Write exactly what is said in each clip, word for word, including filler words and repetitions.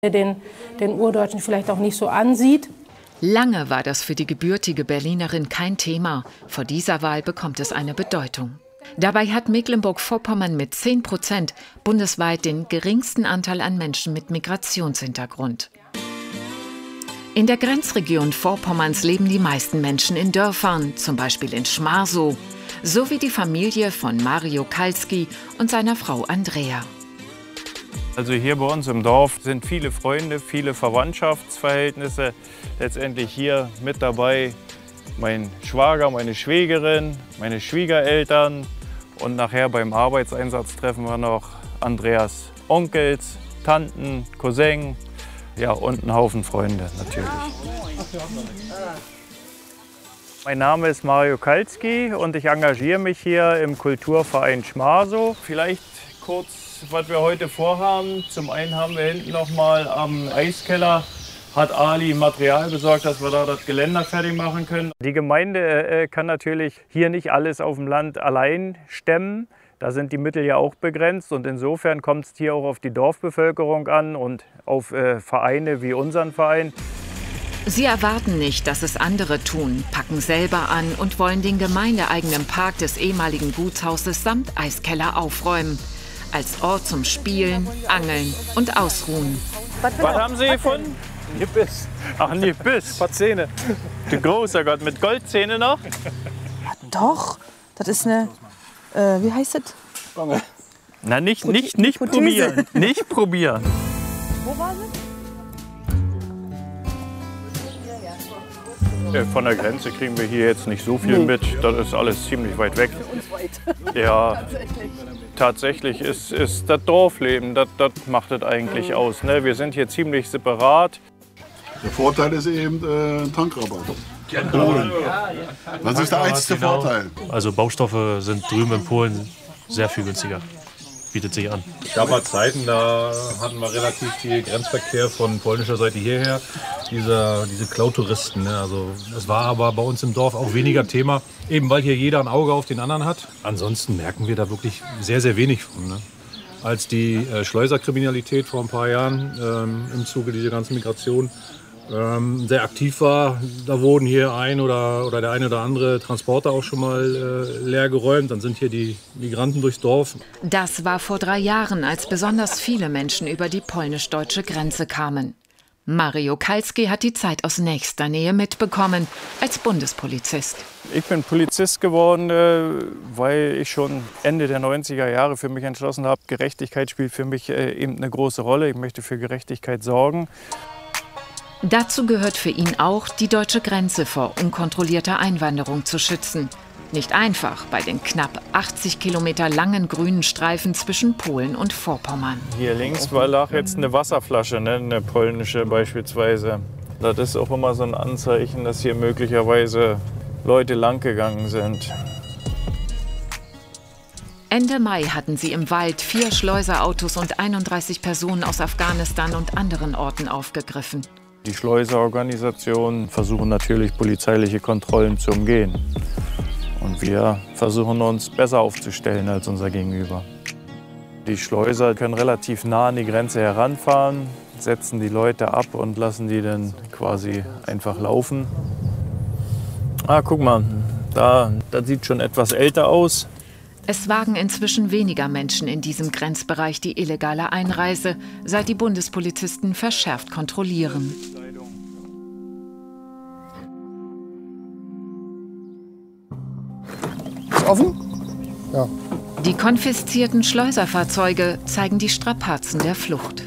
Den, den Urdeutschen vielleicht auch nicht so ansieht. Lange war das für die gebürtige Berlinerin kein Thema. Vor dieser Wahl bekommt es eine Bedeutung. Dabei hat Mecklenburg-Vorpommern mit zehn Prozent bundesweit den geringsten Anteil an Menschen mit Migrationshintergrund. In der Grenzregion Vorpommerns leben die meisten Menschen in Dörfern, zum Beispiel in Schmarsow, so wie die Familie von Mario Kalski und seiner Frau Andrea. Also hier bei uns im Dorf sind viele Freunde, viele Verwandtschaftsverhältnisse. Letztendlich hier mit dabei mein Schwager, meine Schwägerin, meine Schwiegereltern. Und nachher beim Arbeitseinsatz treffen wir noch Andreas Onkels, Tanten, Cousin, ja, und einen Haufen Freunde natürlich. Mein Name ist Mario Kalski und ich engagiere mich hier im Kulturverein Schmarsow. Vielleicht kurz, was wir heute vorhaben. Zum einen haben wir hinten noch mal am Eiskeller, hat Ali Material besorgt, dass wir da das Geländer fertig machen können. Die Gemeinde äh, kann natürlich hier nicht alles auf dem Land allein stemmen. Da sind die Mittel ja auch begrenzt und insofern kommt es hier auch auf die Dorfbevölkerung an und auf äh, Vereine wie unseren Verein. Sie erwarten nicht, dass es andere tun, packen selber an und wollen den gemeindeeigenen Park des ehemaligen Gutshauses samt Eiskeller aufräumen. Als Ort zum Spielen, Angeln und Ausruhen. Was, Was haben Sie gefunden? Ein Nippes. Ach, ein Nippes. Ein paar Zähne. Du großer Gott, mit Goldzähne noch? Ja, doch, das ist eine, äh, wie heißt das? Na, nicht, nicht, nicht probieren. Nicht probieren. Wo war sie? Von der Grenze kriegen wir hier jetzt nicht so viel nee. mit. Das ist alles ziemlich weit weg. Für uns weit. Ja, tatsächlich, tatsächlich ist, ist das Dorfleben, das, das macht es eigentlich mhm. aus. Ne? Wir sind hier ziemlich separat. Der Vorteil ist eben äh, Tankrabatt. Polen. Das ist der einzige Vorteil. Also Baustoffe sind drüben in Polen sehr viel günstiger. Bietet sich an. Es gab mal Zeiten, da hatten wir relativ viel Grenzverkehr von polnischer Seite hierher. Diese, diese Klautouristen. Ne? Also, es war aber bei uns im Dorf auch weniger Thema, eben weil hier jeder ein Auge auf den anderen hat. Ansonsten merken wir da wirklich sehr, sehr wenig von. Ne? Als die äh, Schleuserkriminalität vor ein paar Jahren ähm, im Zuge dieser ganzen Migration ähm, sehr aktiv war, da wurden hier ein oder, oder der eine oder andere Transporter auch schon mal äh, leer geräumt. Dann sind hier die Migranten durchs Dorf. Das war vor drei Jahren, als besonders viele Menschen über die polnisch-deutsche Grenze kamen. Mario Kalski hat die Zeit aus nächster Nähe mitbekommen, als Bundespolizist. Ich bin Polizist geworden, weil ich schon Ende der neunziger Jahre für mich entschlossen habe, Gerechtigkeit spielt für mich eben eine große Rolle. Ich möchte für Gerechtigkeit sorgen. Dazu gehört für ihn auch, die deutsche Grenze vor unkontrollierter Einwanderung zu schützen. Nicht einfach bei den knapp achtzig Kilometer langen grünen Streifen zwischen Polen und Vorpommern. Hier links lag jetzt eine Wasserflasche, ne, eine polnische beispielsweise. Das ist auch immer so ein Anzeichen, dass hier möglicherweise Leute langgegangen sind. Ende Mai hatten sie im Wald vier Schleuserautos und einunddreißig Personen aus Afghanistan und anderen Orten aufgegriffen. Die Schleuserorganisationen versuchen natürlich polizeiliche Kontrollen zu umgehen. Und wir versuchen uns besser aufzustellen als unser Gegenüber. Die Schleuser können relativ nah an die Grenze heranfahren, setzen die Leute ab und lassen die dann quasi einfach laufen. Ah, guck mal, da, das sieht schon etwas älter aus. Es wagen inzwischen weniger Menschen in diesem Grenzbereich die illegale Einreise, seit die Bundespolizisten verschärft kontrollieren. Ist offen? Ja. Die konfiszierten Schleuserfahrzeuge zeigen die Strapazen der Flucht.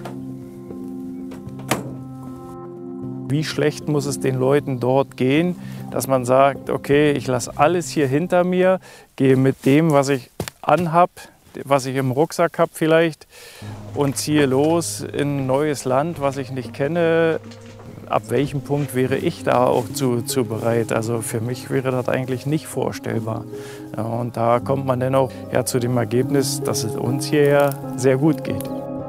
Wie schlecht muss es den Leuten dort gehen, dass man sagt, okay, ich lasse alles hier hinter mir, gehe mit dem, was ich anhab, was ich im Rucksack habe vielleicht und ziehe los in ein neues Land, was ich nicht kenne. Ab welchem Punkt wäre ich da auch zu, zu bereit? Also für mich wäre das eigentlich nicht vorstellbar. Ja, und da kommt man dann auch ja, zu dem Ergebnis, dass es uns hierher sehr gut geht.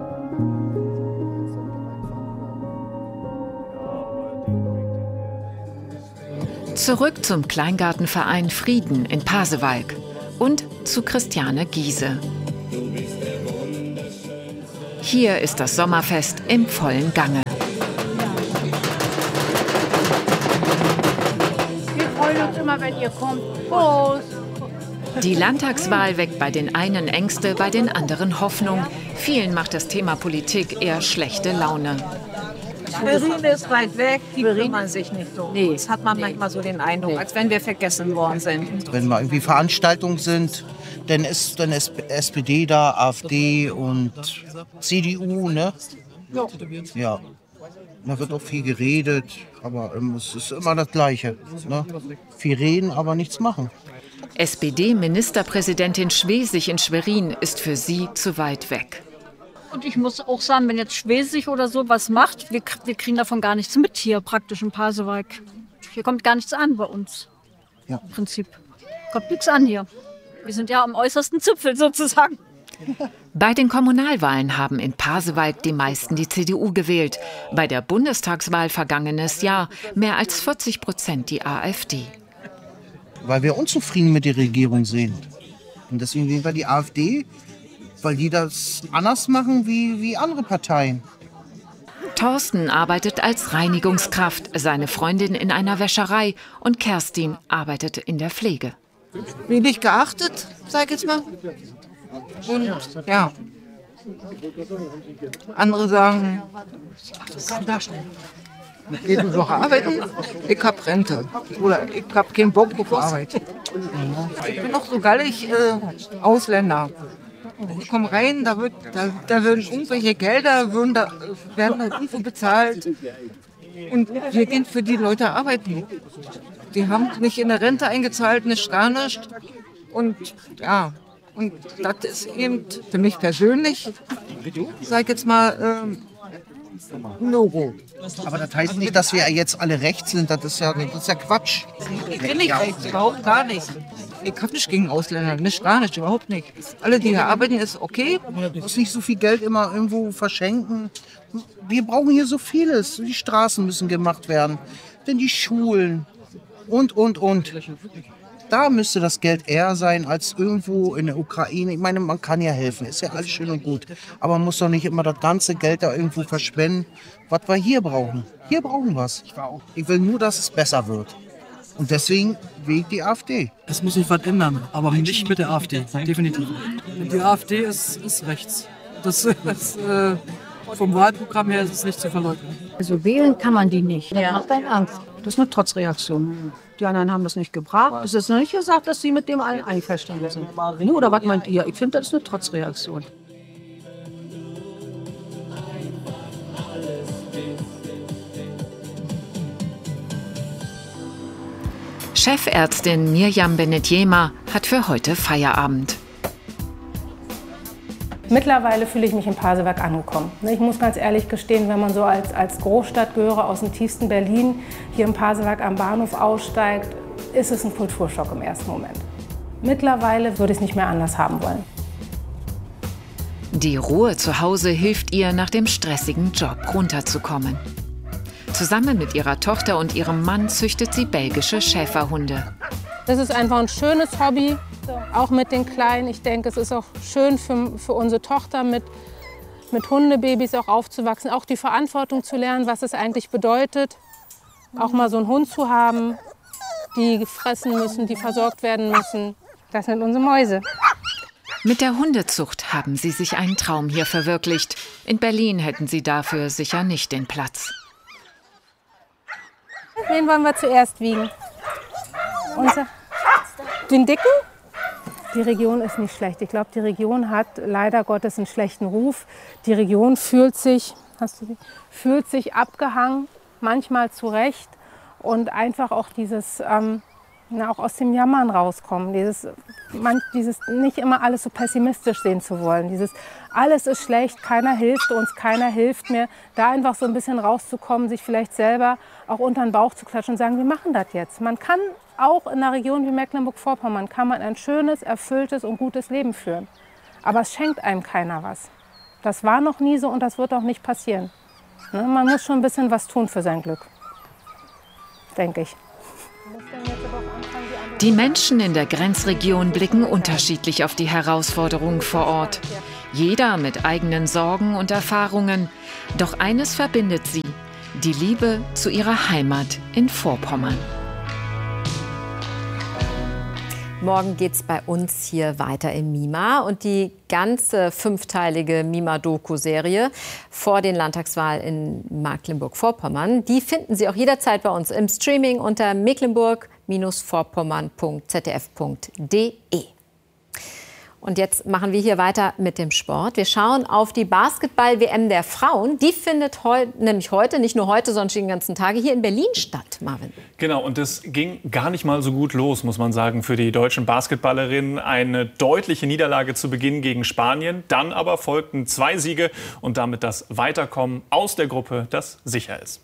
Zurück zum Kleingartenverein Frieden in Pasewalk und zu Christiane Giese. Hier ist das Sommerfest im vollen Gange. Wir freuen uns immer, wenn ihr kommt. Prost! Die Landtagswahl weckt bei den einen Ängste, bei den anderen Hoffnung. Vielen macht das Thema Politik eher schlechte Laune. Schwerin ist weit weg, die kümmern sich nicht so. Nee, das hat man manchmal so den Eindruck, nee. Als wenn wir vergessen worden sind. Wenn mal irgendwie Veranstaltungen sind, dann ist dann ist S P D da, AfD und C D U, ne? Ja. Ja. Da wird auch viel geredet, aber es ist immer das Gleiche. Ne? Viel reden, aber nichts machen. S P D-Ministerpräsidentin Schwesig in Schwerin ist für sie zu weit weg. Und ich muss auch sagen, wenn jetzt Schwesig oder so was macht, wir, wir kriegen davon gar nichts mit hier praktisch in Pasewalk. Hier kommt gar nichts an bei uns. Ja. Im Prinzip kommt nichts an hier. Wir sind ja am äußersten Zipfel sozusagen. Bei den Kommunalwahlen haben in Pasewalk die meisten die C D U gewählt. Bei der Bundestagswahl vergangenes Jahr mehr als vierzig Prozent die AfD. Weil wir unzufrieden mit der Regierung sind. Und deswegen wählen wir die AfD, weil die das anders machen wie, wie andere Parteien. Thorsten arbeitet als Reinigungskraft, seine Freundin in einer Wäscherei und Kerstin arbeitet in der Pflege. Wenig geachtet, sag ich jetzt mal. Und ja, andere sagen, was kann das denn? Jede Woche arbeiten, ich hab Rente. Oder ich hab keinen Bock auf Arbeit. Ich bin noch so gallig, äh, Ausländer. Ich komme rein, da, wird, da, da werden irgendwelche Gelder würden da, werden da irgendwo bezahlt. Und wir gehen für die Leute arbeiten. Die haben nicht in der Rente eingezahlt, nicht gar nicht. Und ja, und das ist eben für mich persönlich, sag ich jetzt mal, ähm, No-Go. Aber das heißt nicht, dass wir jetzt alle rechts sind. Das ist ja, das ist ja Quatsch. Ich bin nicht rechts, überhaupt gar nicht. Ich habe nichts gegen Ausländer, nicht gar nicht, überhaupt nicht. Alle, die hier arbeiten, ist okay. Du musst nicht so viel Geld immer irgendwo verschenken. Wir brauchen hier so vieles. Die Straßen müssen gemacht werden, denn die Schulen und, und, und. Da müsste das Geld eher sein als irgendwo in der Ukraine. Ich meine, man kann ja helfen, ist ja alles schön und gut. Aber man muss doch nicht immer das ganze Geld da irgendwo verschwenden, was wir hier brauchen. Hier brauchen wir es. Ich will nur, dass es besser wird. Und deswegen wähle ich die AfD. Es muss sich was ändern, aber nicht mit der AfD, definitiv. Die AfD ist, ist rechts. Das, das, äh, vom Wahlprogramm her ist es nicht zu verleugnen. Also wählen kann man die nicht. Das Ja. macht einen Angst. Das ist eine Trotzreaktion. Die anderen haben das nicht gebracht. Es ist noch nicht gesagt, dass sie mit dem allen einverstanden sind. Oder was meint ihr? Ich finde, das ist eine Trotzreaktion. Chefärztin Mirjam Benedjema hat für heute Feierabend. Mittlerweile fühle ich mich in Pasewalk angekommen. Ich muss ganz ehrlich gestehen, wenn man so als, als Großstadtgehörer aus dem tiefsten Berlin hier in Pasewalk am Bahnhof aussteigt, ist es ein Kulturschock im ersten Moment. Mittlerweile würde ich es nicht mehr anders haben wollen. Die Ruhe zu Hause hilft ihr, nach dem stressigen Job runterzukommen. Zusammen mit ihrer Tochter und ihrem Mann züchtet sie belgische Schäferhunde. Das ist einfach ein schönes Hobby, auch mit den Kleinen. Ich denke, es ist auch schön für, für unsere Tochter, mit, mit Hundebabys auch aufzuwachsen, auch die Verantwortung zu lernen, was es eigentlich bedeutet, auch mal so einen Hund zu haben, die fressen müssen, die versorgt werden müssen. Das sind unsere Mäuse. Mit der Hundezucht haben sie sich einen Traum hier verwirklicht. In Berlin hätten sie dafür sicher nicht den Platz. Wen wollen wir zuerst wiegen? Unser, den Dicken? Die Region ist nicht schlecht. Ich glaube, die Region hat leider Gottes einen schlechten Ruf. Die Region fühlt sich, hast du die, fühlt sich abgehangen, manchmal zu Recht. Und einfach auch dieses, ähm, na, auch aus dem Jammern rauskommen. Dieses, man, dieses nicht immer alles so pessimistisch sehen zu wollen. Dieses, alles ist schlecht, keiner hilft uns, keiner hilft mir. Da einfach so ein bisschen rauszukommen, sich vielleicht selber auch unter den Bauch zu klatschen und sagen, wir machen das jetzt. Man kann auch in einer Region wie Mecklenburg-Vorpommern kann man ein schönes, erfülltes und gutes Leben führen. Aber es schenkt einem keiner was. Das war noch nie so und das wird auch nicht passieren. Ne? Man muss schon ein bisschen was tun für sein Glück, denke ich. Die Menschen in der Grenzregion blicken unterschiedlich auf die Herausforderungen vor Ort. Jeder mit eigenen Sorgen und Erfahrungen. Doch eines verbindet sie: die Liebe zu ihrer Heimat in Vorpommern. Morgen geht es bei uns hier weiter im MIMA. Und die ganze fünfteilige MIMA-Doku-Serie vor den Landtagswahlen in Mecklenburg-Vorpommern, die finden Sie auch jederzeit bei uns im Streaming unter mecklenburg vorpommern punkt z d f punkt d e. Und jetzt machen wir hier weiter mit dem Sport. Wir schauen auf die Basketball-W M der Frauen. Die findet heu nämlich heute, nicht nur heute, sondern den ganzen Tage hier in Berlin statt, Marvin. Genau, und es ging gar nicht mal so gut los, muss man sagen, für die deutschen Basketballerinnen. Eine deutliche Niederlage zu Beginn gegen Spanien. Dann aber folgten zwei Siege und damit das Weiterkommen aus der Gruppe, das sicher ist.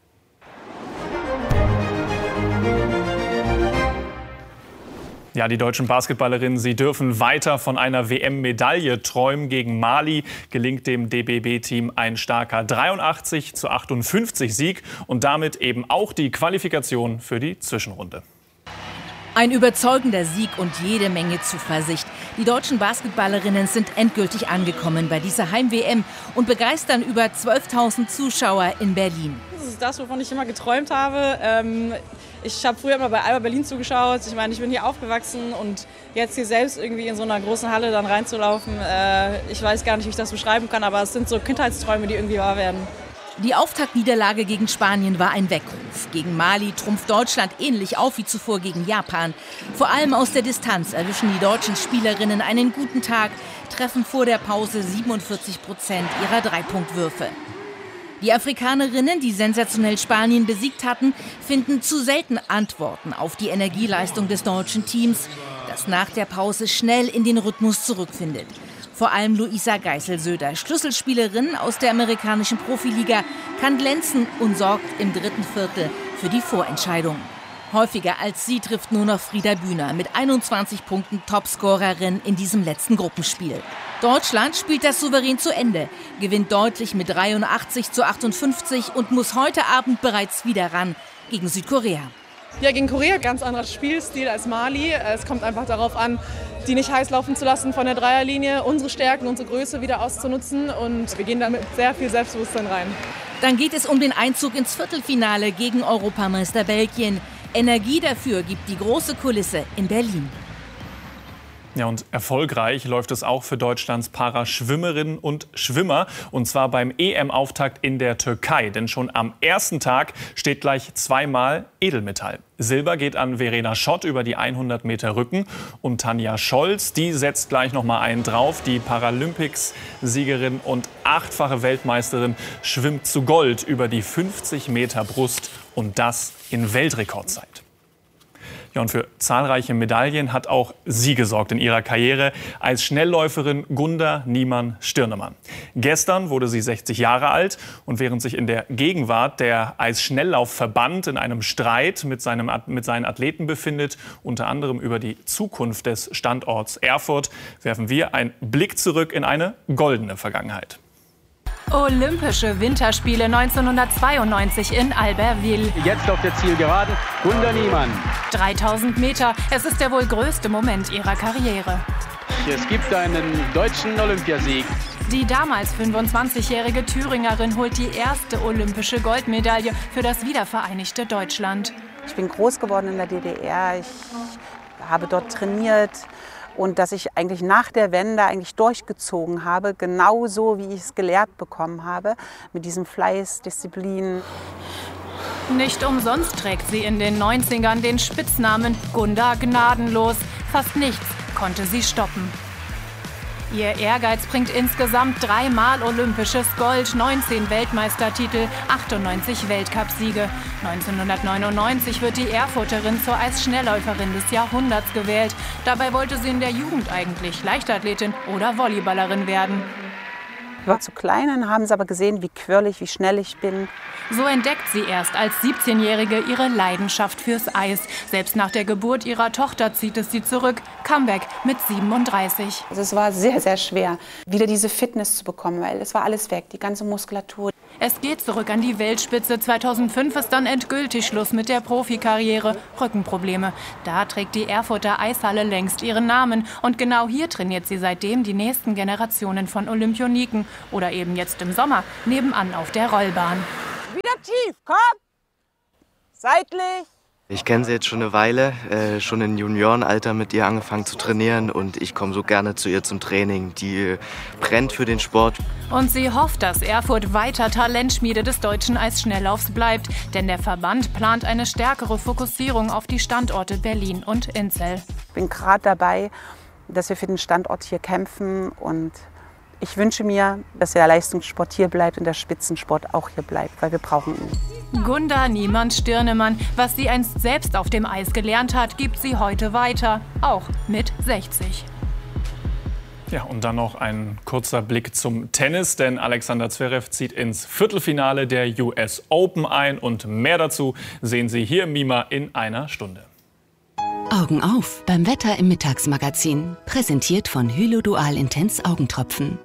Ja, die deutschen Basketballerinnen, sie dürfen weiter von einer W M-Medaille träumen. Gegen Mali gelingt dem D B B-Team ein starker dreiundachtzig zu achtundfünfzig Sieg und damit eben auch die Qualifikation für die Zwischenrunde. Ein überzeugender Sieg und jede Menge Zuversicht. Die deutschen Basketballerinnen sind endgültig angekommen bei dieser Heim-W M und begeistern über zwölftausend Zuschauer in Berlin. Das ist das, wovon ich immer geträumt habe. Ähm Ich habe früher immer bei Alba Berlin zugeschaut. Ich meine, ich bin hier aufgewachsen und jetzt hier selbst irgendwie in so einer großen Halle dann reinzulaufen, äh, ich weiß gar nicht, wie ich das beschreiben kann, aber es sind so Kindheitsträume, die irgendwie wahr werden. Die Auftaktniederlage gegen Spanien war ein Weckruf. Gegen Mali trumpft Deutschland ähnlich auf wie zuvor gegen Japan. Vor allem aus der Distanz erwischen die deutschen Spielerinnen einen guten Tag, treffen vor der Pause siebenundvierzig Prozent ihrer Dreipunktwürfe. Die Afrikanerinnen, die sensationell Spanien besiegt hatten, finden zu selten Antworten auf die Energieleistung des deutschen Teams, das nach der Pause schnell in den Rhythmus zurückfindet. Vor allem Luisa Geisel-Söder, Schlüsselspielerin aus der amerikanischen Profiliga, kann glänzen und sorgt im dritten Viertel für die Vorentscheidung. Häufiger als sie trifft nur noch Frieda Bühner mit einundzwanzig Punkten Topscorerin in diesem letzten Gruppenspiel. Deutschland spielt das souverän zu Ende, gewinnt deutlich mit dreiundachtzig zu achtundfünfzig und muss heute Abend bereits wieder ran gegen Südkorea. Ja, gegen Korea ganz anderer Spielstil als Mali. Es kommt einfach darauf an, die nicht heiß laufen zu lassen von der Dreierlinie, unsere Stärken, unsere Größe wieder auszunutzen und wir gehen da mit sehr viel Selbstbewusstsein rein. Dann geht es um den Einzug ins Viertelfinale gegen Europameister Belgien. Energie dafür gibt die große Kulisse in Berlin. Ja, und erfolgreich läuft es auch für Deutschlands Paraschwimmerinnen und Schwimmer. Und zwar beim E M-Auftakt in der Türkei. Denn schon am ersten Tag steht gleich zweimal Edelmetall. Silber geht an Verena Schott über die hundert Meter Rücken. Und Tanja Scholz, die setzt gleich noch mal einen drauf. Die Paralympics-Siegerin und achtfache Weltmeisterin schwimmt zu Gold über die fünfzig Meter Brust. Und das in Weltrekordzeit. Ja, und für zahlreiche Medaillen hat auch sie gesorgt in ihrer Karriere als Schnellläuferin Gunda Niemann-Stirnemann. Gestern wurde sie sechzig Jahre alt und während sich in der Gegenwart der Eisschnelllaufverband in einem Streit mit, seinem, mit seinen Athleten befindet, unter anderem über die Zukunft des Standorts Erfurt, werfen wir einen Blick zurück in eine goldene Vergangenheit. Olympische Winterspiele neunzehnhundertzweiundneunzig in Albertville. Jetzt auf der Zielgeraden, Gunda Niemann. dreitausend Meter, es ist der wohl größte Moment ihrer Karriere. Es gibt einen deutschen Olympiasieg. Die damals fünfundzwanzigjährige Thüringerin holt die erste olympische Goldmedaille für das wiedervereinigte Deutschland. Ich bin groß geworden in der D D R, ich habe dort trainiert. Und dass ich eigentlich nach der Wende eigentlich durchgezogen habe, genauso wie ich es gelehrt bekommen habe, mit diesem Fleiß, Disziplin. Nicht umsonst trägt sie in den neunzigern den Spitznamen Gunda gnadenlos. Fast nichts konnte sie stoppen. Ihr Ehrgeiz bringt insgesamt dreimal olympisches Gold, neunzehn Weltmeistertitel, achtundneunzig Weltcupsiege. neunzehnhundertneunundneunzig wird die Erfurterin zur Eisschnellläuferin des Jahrhunderts gewählt. Dabei wollte sie in der Jugend eigentlich Leichtathletin oder Volleyballerin werden. Ich war zu klein, dann haben sie aber gesehen, wie quirlig, wie schnell ich bin. So entdeckt sie erst als siebzehnjährige ihre Leidenschaft fürs Eis. Selbst nach der Geburt ihrer Tochter zieht es sie zurück. Comeback mit siebenunddreißig. Also es war sehr, sehr schwer, wieder diese Fitness zu bekommen, weil es war alles weg, die ganze Muskulatur. Es geht zurück an die Weltspitze. zweitausendfünf ist dann endgültig Schluss mit der Profikarriere. Rückenprobleme. Da trägt die Erfurter Eishalle längst ihren Namen. Und genau hier trainiert sie seitdem die nächsten Generationen von Olympioniken. Oder eben jetzt im Sommer nebenan auf der Rollbahn. Wieder tief, komm! Seitlich! Ich kenne sie jetzt schon eine Weile, äh, schon im Juniorenalter mit ihr angefangen zu trainieren und ich komme so gerne zu ihr zum Training. Die äh, brennt für den Sport. Und sie hofft, dass Erfurt weiter Talentschmiede des deutschen Eisschnelllaufs bleibt. Denn der Verband plant eine stärkere Fokussierung auf die Standorte Berlin und Inzell. Ich bin gerade dabei, dass wir für den Standort hier kämpfen und ich wünsche mir, dass der Leistungssport hier bleibt und der Spitzensport auch hier bleibt, weil wir brauchen ihn. Gunda Niemann-Stirnemann, was sie einst selbst auf dem Eis gelernt hat, gibt sie heute weiter, auch mit sechzig. Ja, und dann noch ein kurzer Blick zum Tennis, denn Alexander Zverev zieht ins Viertelfinale der U S Open ein und mehr dazu sehen Sie hier im Mima in einer Stunde. Augen auf beim Wetter im Mittagsmagazin, präsentiert von Hylo Dual Intense Augentropfen.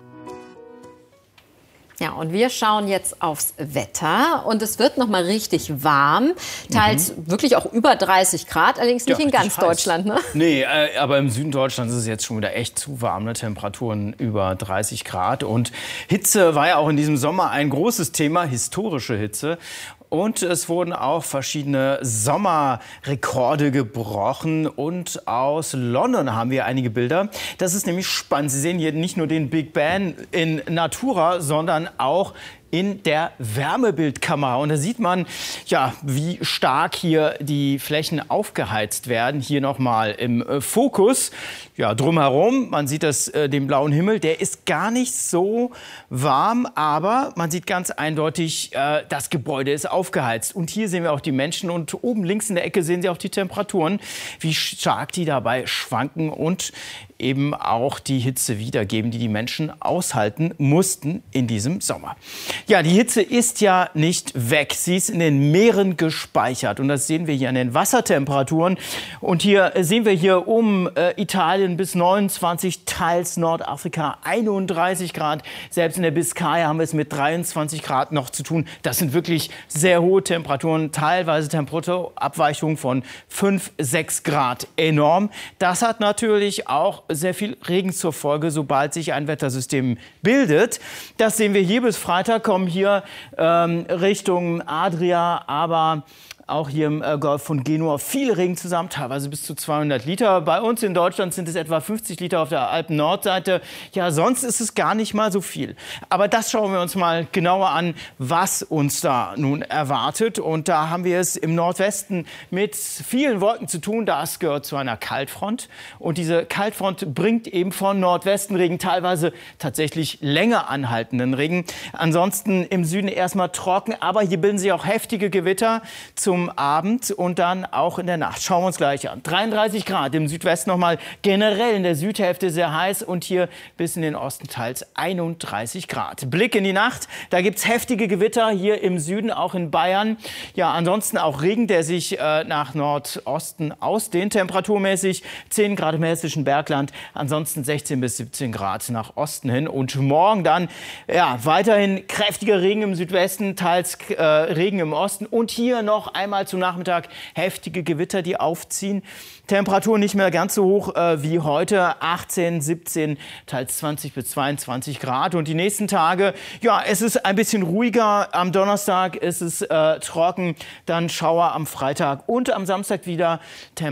Ja, und wir schauen jetzt aufs Wetter und es wird noch mal richtig warm, teils mhm. wirklich auch über dreißig Grad, allerdings nicht ja, in ganz Deutschland, ne? Nee, äh, aber im Süden Deutschlands ist es jetzt schon wieder echt zu warm, ne? Temperaturen über dreißig Grad und Hitze war ja auch in diesem Sommer ein großes Thema, historische Hitze. Und es wurden auch verschiedene Sommerrekorde gebrochen. Und aus London haben wir einige Bilder. Das ist nämlich spannend. Sie sehen hier nicht nur den Big Ben in Natura, sondern auch in der Wärmebildkamera. Und da sieht man, ja, wie stark hier die Flächen aufgeheizt werden. Hier nochmal im äh, Fokus. Ja, drumherum, man sieht das, äh, den blauen Himmel, der ist gar nicht so warm, aber man sieht ganz eindeutig, äh, das Gebäude ist aufgeheizt. Und hier sehen wir auch die Menschen und oben links in der Ecke sehen Sie auch die Temperaturen, wie stark die dabei schwanken und eben auch die Hitze wiedergeben, die die Menschen aushalten mussten in diesem Sommer. Ja, die Hitze ist ja nicht weg. Sie ist in den Meeren gespeichert. Und das sehen wir hier an den Wassertemperaturen. Und hier sehen wir hier um äh, Italien bis neunundzwanzig, teils Nordafrika einunddreißig Grad. Selbst in der Biskaya haben wir es mit dreiundzwanzig Grad noch zu tun. Das sind wirklich sehr hohe Temperaturen, teilweise Temperaturabweichungen von fünf, sechs Grad. Enorm. Das hat natürlich auch sehr viel Regen zur Folge, sobald sich ein Wettersystem bildet. Das sehen wir hier bis Freitag, kommen hier ähm, Richtung Adria, aber auch hier im äh, Golf von Genua viel Regen zusammen, teilweise bis zu zweihundert Liter. Bei uns in Deutschland sind es etwa fünfzig Liter auf der Alpen-Nordseite. Ja, sonst ist es gar nicht mal so viel. Aber das schauen wir uns mal genauer an, was uns da nun erwartet. Und da haben wir es im Nordwesten mit vielen Wolken zu tun. Das gehört zu einer Kaltfront. Und diese Kaltfront bringt eben von Nordwesten Regen, teilweise tatsächlich länger anhaltenden Regen. Ansonsten im Süden erstmal trocken, aber hier bilden sich auch heftige Gewitter zum Abend und dann auch in der Nacht. Schauen wir uns gleich an. dreiunddreißig Grad im Südwesten nochmal, generell in der Südhälfte sehr heiß und hier bis in den Osten teils einunddreißig Grad. Blick in die Nacht, da gibt es heftige Gewitter hier im Süden, auch in Bayern. Ja, ansonsten auch Regen, der sich äh, nach Nordosten ausdehnt. Temperaturmäßig zehn Grad im hessischen Bergland, ansonsten sechzehn bis siebzehn Grad nach Osten hin. Und morgen dann ja, weiterhin kräftiger Regen im Südwesten, teils äh, Regen im Osten und hier noch einmal Einmal zum Nachmittag heftige Gewitter, die aufziehen. Temperatur nicht mehr ganz so hoch äh, wie heute, achtzehn, siebzehn, teils zwanzig bis zweiundzwanzig Grad. Und die nächsten Tage, ja, es ist ein bisschen ruhiger. Am Donnerstag ist es äh, trocken, dann Schauer am Freitag und am Samstag wieder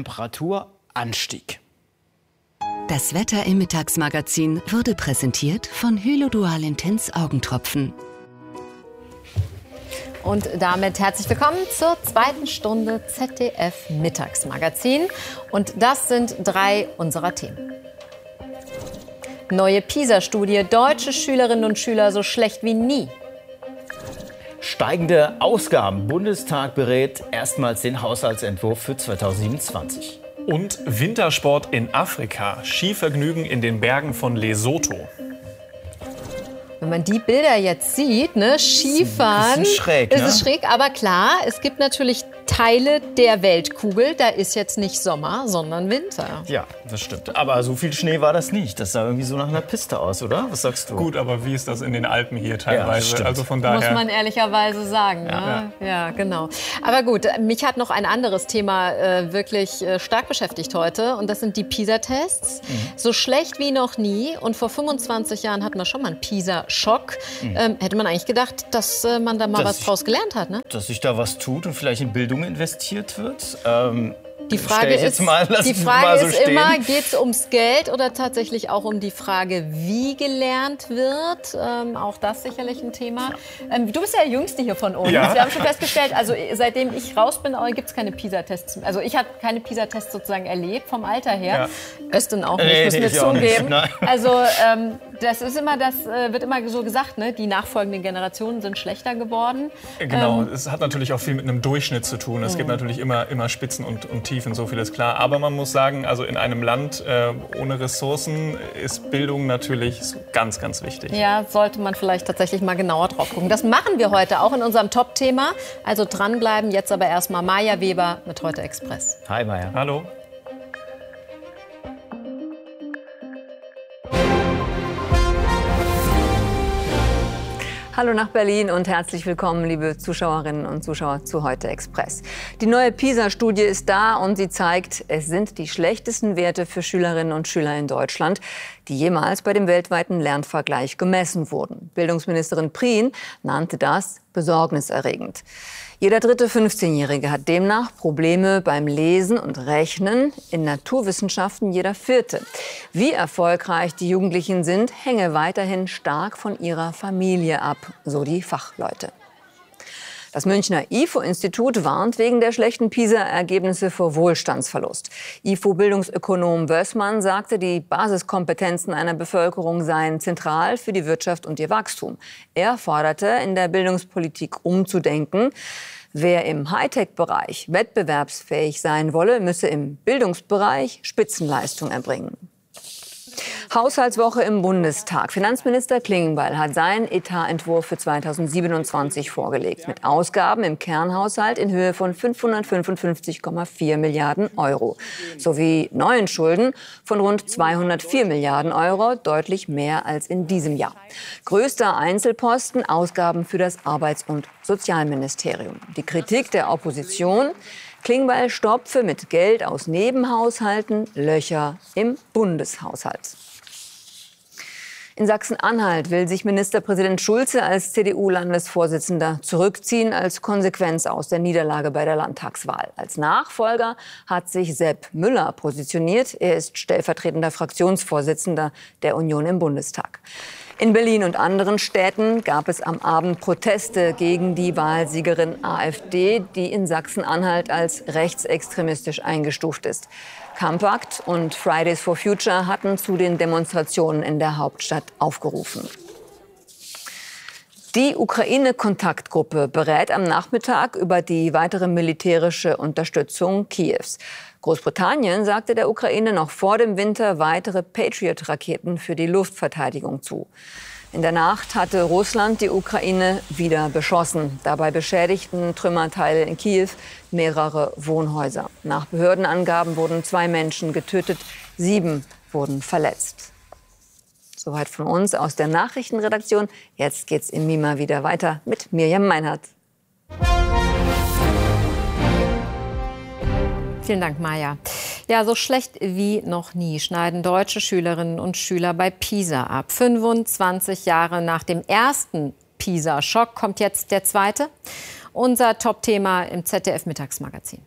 Temperaturanstieg. Das Wetter im Mittagsmagazin wurde präsentiert von Hylo Dual Intense Augentropfen. Und damit herzlich willkommen zur zweiten Stunde Z D F Mittagsmagazin. Und das sind drei unserer Themen. Neue PISA-Studie, deutsche Schülerinnen und Schüler so schlecht wie nie. Steigende Ausgaben. Bundestag berät erstmals den Haushaltsentwurf für zweitausendsiebenundzwanzig. Und Wintersport in Afrika. Skivergnügen in den Bergen von Lesotho. Wenn man die Bilder jetzt sieht, ne, Skifahren, ist schräg, ne? ist es schräg, aber klar, es gibt natürlich Teile der Weltkugel, da ist jetzt nicht Sommer, sondern Winter. Ja, das stimmt. Aber so viel Schnee war das nicht. Das sah irgendwie so nach einer Piste aus, oder? Was sagst du? Gut, aber wie ist das in den Alpen hier teilweise? Ja, also von daher muss man ehrlicherweise sagen. Ne? Ja. ja, genau. Aber gut, mich hat noch ein anderes Thema äh, wirklich äh, stark beschäftigt heute. Und das sind die PISA-Tests. Mhm. So schlecht wie noch nie. Und vor fünfundzwanzig Jahren hatten wir schon mal einen PISA-Schock. Mhm. Ähm, hätte man eigentlich gedacht, dass äh, man da mal dass was draus gelernt hat, ne? Dass sich da was tut und vielleicht in Bildung investiert wird. Ähm Die Frage ist, mal, die Frage so ist immer, geht es ums Geld oder tatsächlich auch um die Frage, wie gelernt wird? Ähm, auch das sicherlich ein Thema. Ähm, du bist ja der Jüngste hier von uns. Ja. Wir haben schon festgestellt, also seitdem ich raus bin, gibt es keine PISA-Tests. Also ich habe keine PISA-Tests sozusagen erlebt, vom Alter her. Ja. Östen auch nicht, nee, müssen wir zugeben. Also ähm, das ist immer, das äh, wird immer so gesagt, ne? Die nachfolgenden Generationen sind schlechter geworden. Genau, ähm, es hat natürlich auch viel mit einem Durchschnitt zu tun. Es gibt natürlich immer, immer Spitzen und, und Tiefen, so viel ist klar. Aber man muss sagen, also in einem Land äh, ohne Ressourcen ist Bildung natürlich ganz, ganz wichtig. Ja, sollte man vielleicht tatsächlich mal genauer drauf gucken. Das machen wir heute auch in unserem Top-Thema. Also dranbleiben. Jetzt aber erstmal Maja Weber mit Heute Express. Hi Maja. Hallo. Hallo nach Berlin und herzlich willkommen, liebe Zuschauerinnen und Zuschauer zu Heute Express. Die neue PISA-Studie ist da und sie zeigt, es sind die schlechtesten Werte für Schülerinnen und Schüler in Deutschland, die jemals bei dem weltweiten Lernvergleich gemessen wurden. Bildungsministerin Prien nannte das besorgniserregend. Jeder dritte fünfzehnjährige hat demnach Probleme beim Lesen und Rechnen, in Naturwissenschaften jeder vierte. Wie erfolgreich die Jugendlichen sind, hänge weiterhin stark von ihrer Familie ab, so die Fachleute. Das Münchner I F O-Institut warnt wegen der schlechten PISA-Ergebnisse vor Wohlstandsverlust. I F O-Bildungsökonom Wössmann sagte, die Basiskompetenzen einer Bevölkerung seien zentral für die Wirtschaft und ihr Wachstum. Er forderte, in der Bildungspolitik umzudenken. Wer im Hightech-Bereich wettbewerbsfähig sein wolle, müsse im Bildungsbereich Spitzenleistung erbringen. Haushaltswoche im Bundestag. Finanzminister Klingbeil hat seinen Etatentwurf für zweitausendsiebenundzwanzig vorgelegt. Mit Ausgaben im Kernhaushalt in Höhe von fünfhundertfünfundfünfzig Komma vier Milliarden Euro. Sowie neuen Schulden von rund zweihundertvier Milliarden Euro, deutlich mehr als in diesem Jahr. Größter Einzelposten, Ausgaben für das Arbeits- und Sozialministerium. Die Kritik der Opposition: Klingbeil stopfe mit Geld aus Nebenhaushalten Löcher im Bundeshaushalt. In Sachsen-Anhalt will sich Ministerpräsident Schulze als C D U-Landesvorsitzender zurückziehen als Konsequenz aus der Niederlage bei der Landtagswahl. Als Nachfolger hat sich Sepp Müller positioniert. Er ist stellvertretender Fraktionsvorsitzender der Union im Bundestag. In Berlin und anderen Städten gab es am Abend Proteste gegen die Wahlsiegerin AfD, die in Sachsen-Anhalt als rechtsextremistisch eingestuft ist. Campakt und Fridays for Future hatten zu den Demonstrationen in der Hauptstadt aufgerufen. Die Ukraine-Kontaktgruppe berät am Nachmittag über die weitere militärische Unterstützung Kiews. Großbritannien sagte der Ukraine noch vor dem Winter weitere Patriot-Raketen für die Luftverteidigung zu. In der Nacht hatte Russland die Ukraine wieder beschossen. Dabei beschädigten Trümmerteile in Kiew mehrere Wohnhäuser. Nach Behördenangaben wurden zwei Menschen getötet, sieben wurden verletzt. Soweit von uns aus der Nachrichtenredaktion. Jetzt geht's im Mima wieder weiter mit Mirjam Meinhardt. Vielen Dank, Maja. Ja, so schlecht wie noch nie schneiden deutsche Schülerinnen und Schüler bei PISA ab. fünfundzwanzig Jahre nach dem ersten PISA-Schock kommt jetzt der zweite. Unser Top-Thema im Z D F-Mittagsmagazin.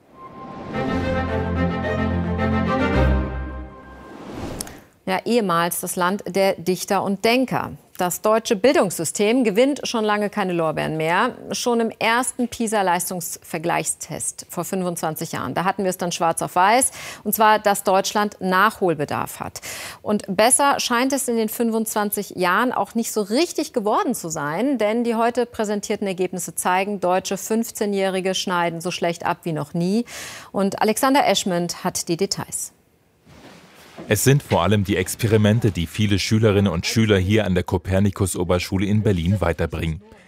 Ja, ehemals das Land der Dichter und Denker. Das deutsche Bildungssystem gewinnt schon lange keine Lorbeeren mehr. Schon im ersten PISA-Leistungsvergleichstest vor fünfundzwanzig Jahren, da hatten wir es dann schwarz auf weiß, und zwar, dass Deutschland Nachholbedarf hat. Und besser scheint es in den fünfundzwanzig Jahren auch nicht so richtig geworden zu sein, denn die heute präsentierten Ergebnisse zeigen, deutsche fünfzehnjährige schneiden so schlecht ab wie noch nie. Und Alexander Eschment hat die Details. Es sind vor allem die Experimente, die viele Schülerinnen und Schüler hier an der Kopernikus-Oberschule in Berlin weiterbringen.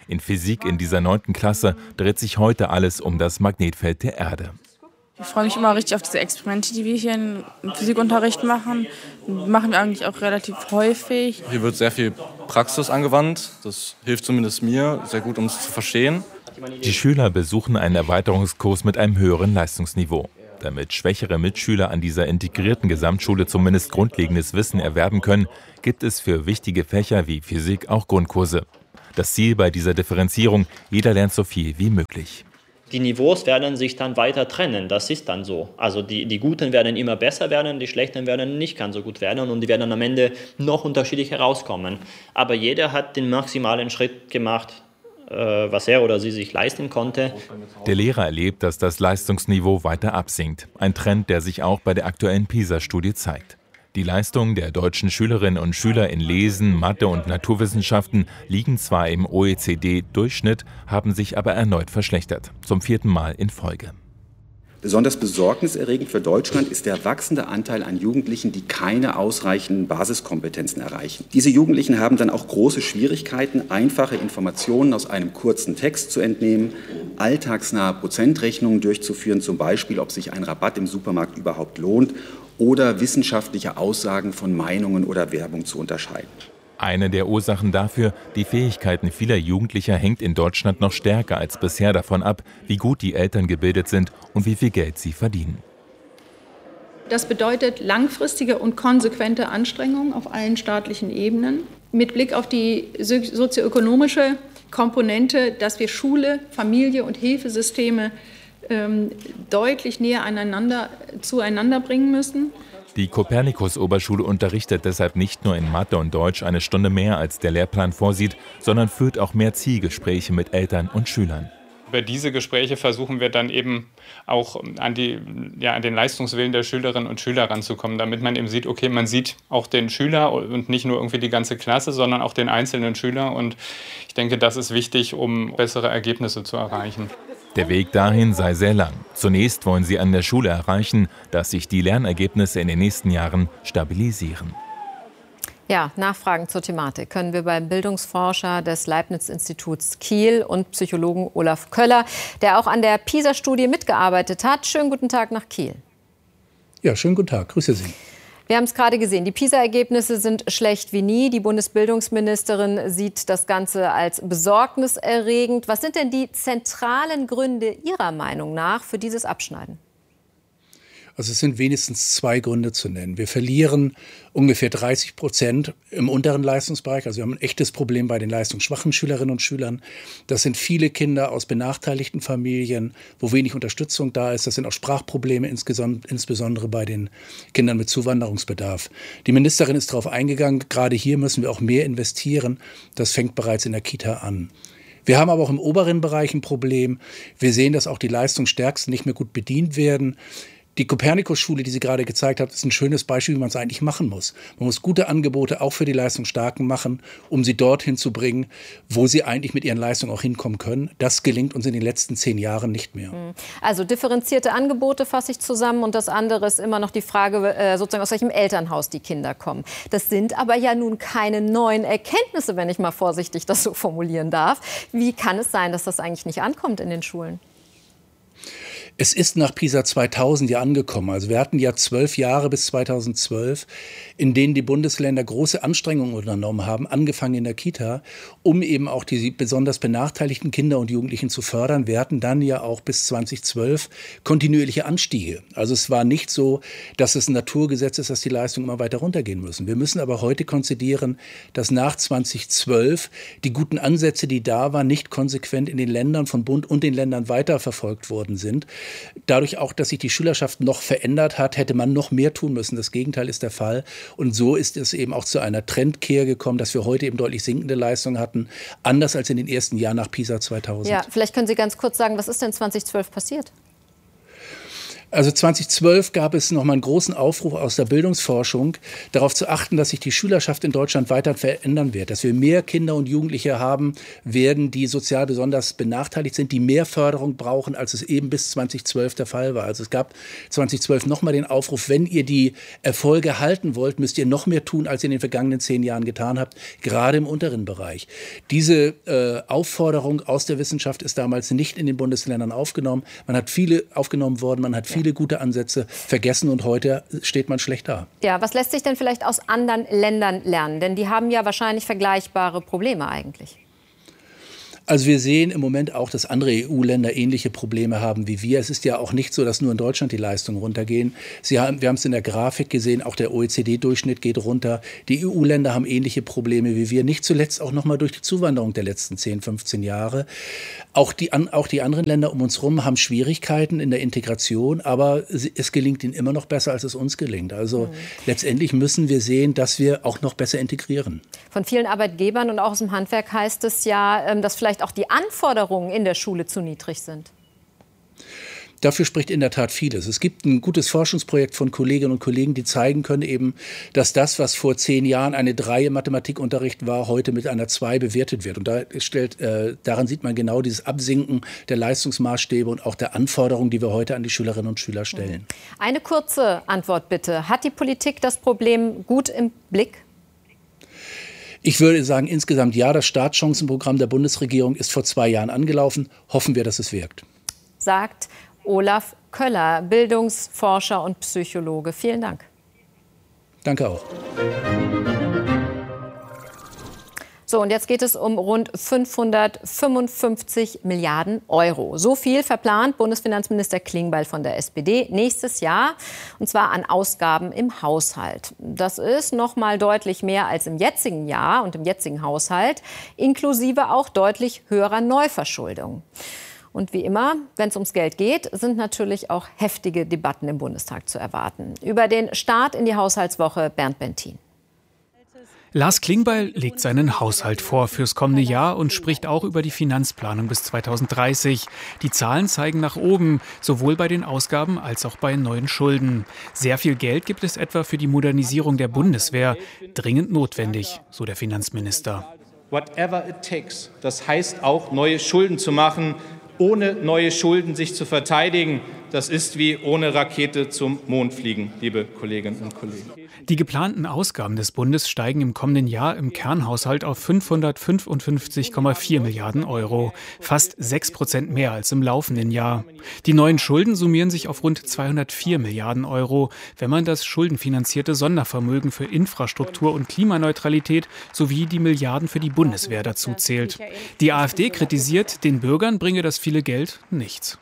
In Physik in dieser neunten Klasse dreht sich heute alles um das Magnetfeld der Erde. Ich freue mich immer richtig auf diese Experimente, die wir hier im Physikunterricht machen. Machen wir eigentlich auch relativ häufig. Hier wird sehr viel Praxis angewandt. Das hilft zumindest mir sehr gut, um es zu verstehen. Die Schüler besuchen einen Erweiterungskurs mit einem höheren Leistungsniveau. Damit schwächere Mitschüler an dieser integrierten Gesamtschule zumindest grundlegendes Wissen erwerben können, gibt es für wichtige Fächer wie Physik auch Grundkurse. Das Ziel bei dieser Differenzierung: jeder lernt so viel wie möglich. Die Niveaus werden sich dann weiter trennen, das ist dann so. Also die, die Guten werden immer besser werden, die Schlechten werden nicht ganz so gut werden und die werden am Ende noch unterschiedlich herauskommen. Aber jeder hat den maximalen Schritt gemacht, was er oder sie sich leisten konnte. Der Lehrer erlebt, dass das Leistungsniveau weiter absinkt. Ein Trend, der sich auch bei der aktuellen PISA-Studie zeigt. Die Leistungen der deutschen Schülerinnen und Schüler in Lesen, Mathe und Naturwissenschaften liegen zwar im O E C D-Durchschnitt, haben sich aber erneut verschlechtert. Zum vierten Mal in Folge. Besonders besorgniserregend für Deutschland ist der wachsende Anteil an Jugendlichen, die keine ausreichenden Basiskompetenzen erreichen. Diese Jugendlichen haben dann auch große Schwierigkeiten, einfache Informationen aus einem kurzen Text zu entnehmen, alltagsnahe Prozentrechnungen durchzuführen, zum Beispiel, ob sich ein Rabatt im Supermarkt überhaupt lohnt, oder wissenschaftliche Aussagen von Meinungen oder Werbung zu unterscheiden. Eine der Ursachen dafür: die Fähigkeiten vieler Jugendlicher hängt in Deutschland noch stärker als bisher davon ab, wie gut die Eltern gebildet sind und wie viel Geld sie verdienen. Das bedeutet langfristige und konsequente Anstrengungen auf allen staatlichen Ebenen. Mit Blick auf die sozioökonomische Komponente, dass wir Schule, Familie und Hilfesysteme ähm, deutlich näher aneinander, zueinander bringen müssen. Die Kopernikus-Oberschule unterrichtet deshalb nicht nur in Mathe und Deutsch eine Stunde mehr, als der Lehrplan vorsieht, sondern führt auch mehr Zielgespräche mit Eltern und Schülern. Über diese Gespräche versuchen wir dann eben auch an, die, ja, an den Leistungswillen der Schülerinnen und Schüler ranzukommen, damit man eben sieht, okay, man sieht auch den Schüler und nicht nur irgendwie die ganze Klasse, sondern auch den einzelnen Schüler. Und ich denke, das ist wichtig, um bessere Ergebnisse zu erreichen. Der Weg dahin sei sehr lang. Zunächst wollen sie an der Schule erreichen, dass sich die Lernergebnisse in den nächsten Jahren stabilisieren. Ja, Nachfragen zur Thematik können wir beim Bildungsforscher des Leibniz-Instituts Kiel und Psychologen Olaf Köller, der auch an der PISA-Studie mitgearbeitet hat. Schönen guten Tag nach Kiel. Ja, schönen guten Tag. Grüße Sie. Wir haben es gerade gesehen, die PISA-Ergebnisse sind schlecht wie nie. Die Bundesbildungsministerin sieht das Ganze als besorgniserregend. Was sind denn die zentralen Gründe Ihrer Meinung nach für dieses Abschneiden? Also es sind wenigstens zwei Gründe zu nennen. Wir verlieren ungefähr dreißig Prozent im unteren Leistungsbereich. Also wir haben ein echtes Problem bei den leistungsschwachen Schülerinnen und Schülern. Das sind viele Kinder aus benachteiligten Familien, wo wenig Unterstützung da ist. Das sind auch Sprachprobleme, insbesondere bei den Kindern mit Zuwanderungsbedarf. Die Ministerin ist darauf eingegangen, gerade hier müssen wir auch mehr investieren. Das fängt bereits in der Kita an. Wir haben aber auch im oberen Bereich ein Problem. Wir sehen, dass auch die Leistungsstärksten nicht mehr gut bedient werden. Die Kopernikus-Schule, die sie gerade gezeigt hat, ist ein schönes Beispiel, wie man es eigentlich machen muss. Man muss gute Angebote auch für die Leistungsstarken machen, um sie dorthin zu bringen, wo sie eigentlich mit ihren Leistungen auch hinkommen können. Das gelingt uns in den letzten zehn Jahren nicht mehr. Also differenzierte Angebote fasse ich zusammen, und das andere ist immer noch die Frage, sozusagen aus welchem Elternhaus die Kinder kommen. Das sind aber ja nun keine neuen Erkenntnisse, wenn ich mal vorsichtig das so formulieren darf. Wie kann es sein, dass das eigentlich nicht ankommt in den Schulen? Es ist nach PISA zweitausend ja angekommen. Also wir hatten ja zwölf Jahre bis zweitausendzwölf, in denen die Bundesländer große Anstrengungen unternommen haben, angefangen in der Kita, um eben auch die besonders benachteiligten Kinder und Jugendlichen zu fördern. Wir hatten dann ja auch bis zweitausendzwölf kontinuierliche Anstiege. Also es war nicht so, dass es ein Naturgesetz ist, dass die Leistungen immer weiter runtergehen müssen. Wir müssen aber heute konzidieren, dass nach zweitausendzwölf die guten Ansätze, die da waren, nicht konsequent in den Ländern von Bund und den Ländern weiterverfolgt worden sind. Dadurch auch, dass sich die Schülerschaft noch verändert hat, hätte man noch mehr tun müssen. Das Gegenteil ist der Fall. Und so ist es eben auch zu einer Trendkehr gekommen, dass wir heute eben deutlich sinkende Leistungen hatten, anders als in den ersten Jahren nach PISA zweitausend. Ja, vielleicht können Sie ganz kurz sagen, was ist denn zweitausendzwölf passiert? Also zweitausendzwölf gab es noch mal einen großen Aufruf aus der Bildungsforschung, darauf zu achten, dass sich die Schülerschaft in Deutschland weiter verändern wird, dass wir mehr Kinder und Jugendliche haben werden, die sozial besonders benachteiligt sind, die mehr Förderung brauchen, als es eben bis zweitausendzwölf der Fall war. Also es gab zweitausendzwölf noch mal den Aufruf, wenn ihr die Erfolge halten wollt, müsst ihr noch mehr tun, als ihr in den vergangenen zehn Jahren getan habt, gerade im unteren Bereich. Diese äh, Aufforderung aus der Wissenschaft ist damals nicht in den Bundesländern aufgenommen. Man hat viele aufgenommen worden, man hat viele viele gute Ansätze vergessen und heute steht man schlecht da. Ja, was lässt sich denn vielleicht aus anderen Ländern lernen? Denn die haben ja wahrscheinlich vergleichbare Probleme eigentlich. Also wir sehen im Moment auch, dass andere E U-Länder ähnliche Probleme haben wie wir. Es ist ja auch nicht so, dass nur in Deutschland die Leistungen runtergehen. Sie haben, wir haben es in der Grafik gesehen, auch der O E C D-Durchschnitt geht runter. Die E U-Länder haben ähnliche Probleme wie wir, nicht zuletzt auch noch mal durch die Zuwanderung der letzten zehn, fünfzehn Jahre. Auch die, auch die anderen Länder um uns herum haben Schwierigkeiten in der Integration, aber es gelingt ihnen immer noch besser, als es uns gelingt. Also mhm. letztendlich müssen wir sehen, dass wir auch noch besser integrieren. Von vielen Arbeitgebern und auch aus dem Handwerk heißt es ja, dass vielleicht auch die Anforderungen in der Schule zu niedrig sind. Dafür spricht in der Tat vieles. Es gibt ein gutes Forschungsprojekt von Kolleginnen und Kollegen, die zeigen können eben, dass das, was vor zehn Jahren eine drei im Mathematikunterricht war, heute mit einer zwei bewertet wird. Und da stellt, äh, daran sieht man genau dieses Absinken der Leistungsmaßstäbe und auch der Anforderungen, die wir heute an die Schülerinnen und Schüler stellen. Eine kurze Antwort bitte. Hat die Politik das Problem gut im Blick? Ich würde sagen, insgesamt ja, das Startchancenprogramm der Bundesregierung ist vor zwei Jahren angelaufen. Hoffen wir, dass es wirkt. Sagt Olaf Köller, Bildungsforscher und Psychologe. Vielen Dank. Danke auch. So, und jetzt geht es um rund fünfhundertfünfundfünfzig Milliarden Euro. So viel verplant Bundesfinanzminister Klingbeil von der S P D nächstes Jahr, und zwar an Ausgaben im Haushalt. Das ist noch mal deutlich mehr als im jetzigen Jahr und im jetzigen Haushalt, inklusive auch deutlich höherer Neuverschuldung. Und wie immer, wenn es ums Geld geht, sind natürlich auch heftige Debatten im Bundestag zu erwarten. Über den Start in die Haushaltswoche Bernd Bentin. Lars Klingbeil legt seinen Haushalt vor fürs kommende Jahr und spricht auch über die Finanzplanung bis zweitausenddreißig. Die Zahlen zeigen nach oben, sowohl bei den Ausgaben als auch bei neuen Schulden. Sehr viel Geld gibt es etwa für die Modernisierung der Bundeswehr. Dringend notwendig, so der Finanzminister. Whatever it takes. Das heißt auch, neue Schulden zu machen, ohne neue Schulden sich zu verteidigen. Das ist wie ohne Rakete zum Mond fliegen, liebe Kolleginnen und Kollegen. Die geplanten Ausgaben des Bundes steigen im kommenden Jahr im Kernhaushalt auf fünfhundertfünfundfünfzig Komma vier Milliarden Euro, fast sechs Prozent mehr als im laufenden Jahr. Die neuen Schulden summieren sich auf rund zweihundertvier Milliarden Euro, wenn man das schuldenfinanzierte Sondervermögen für Infrastruktur und Klimaneutralität sowie die Milliarden für die Bundeswehr dazu zählt. Die AfD kritisiert, den Bürgern bringe das viele Geld nichts.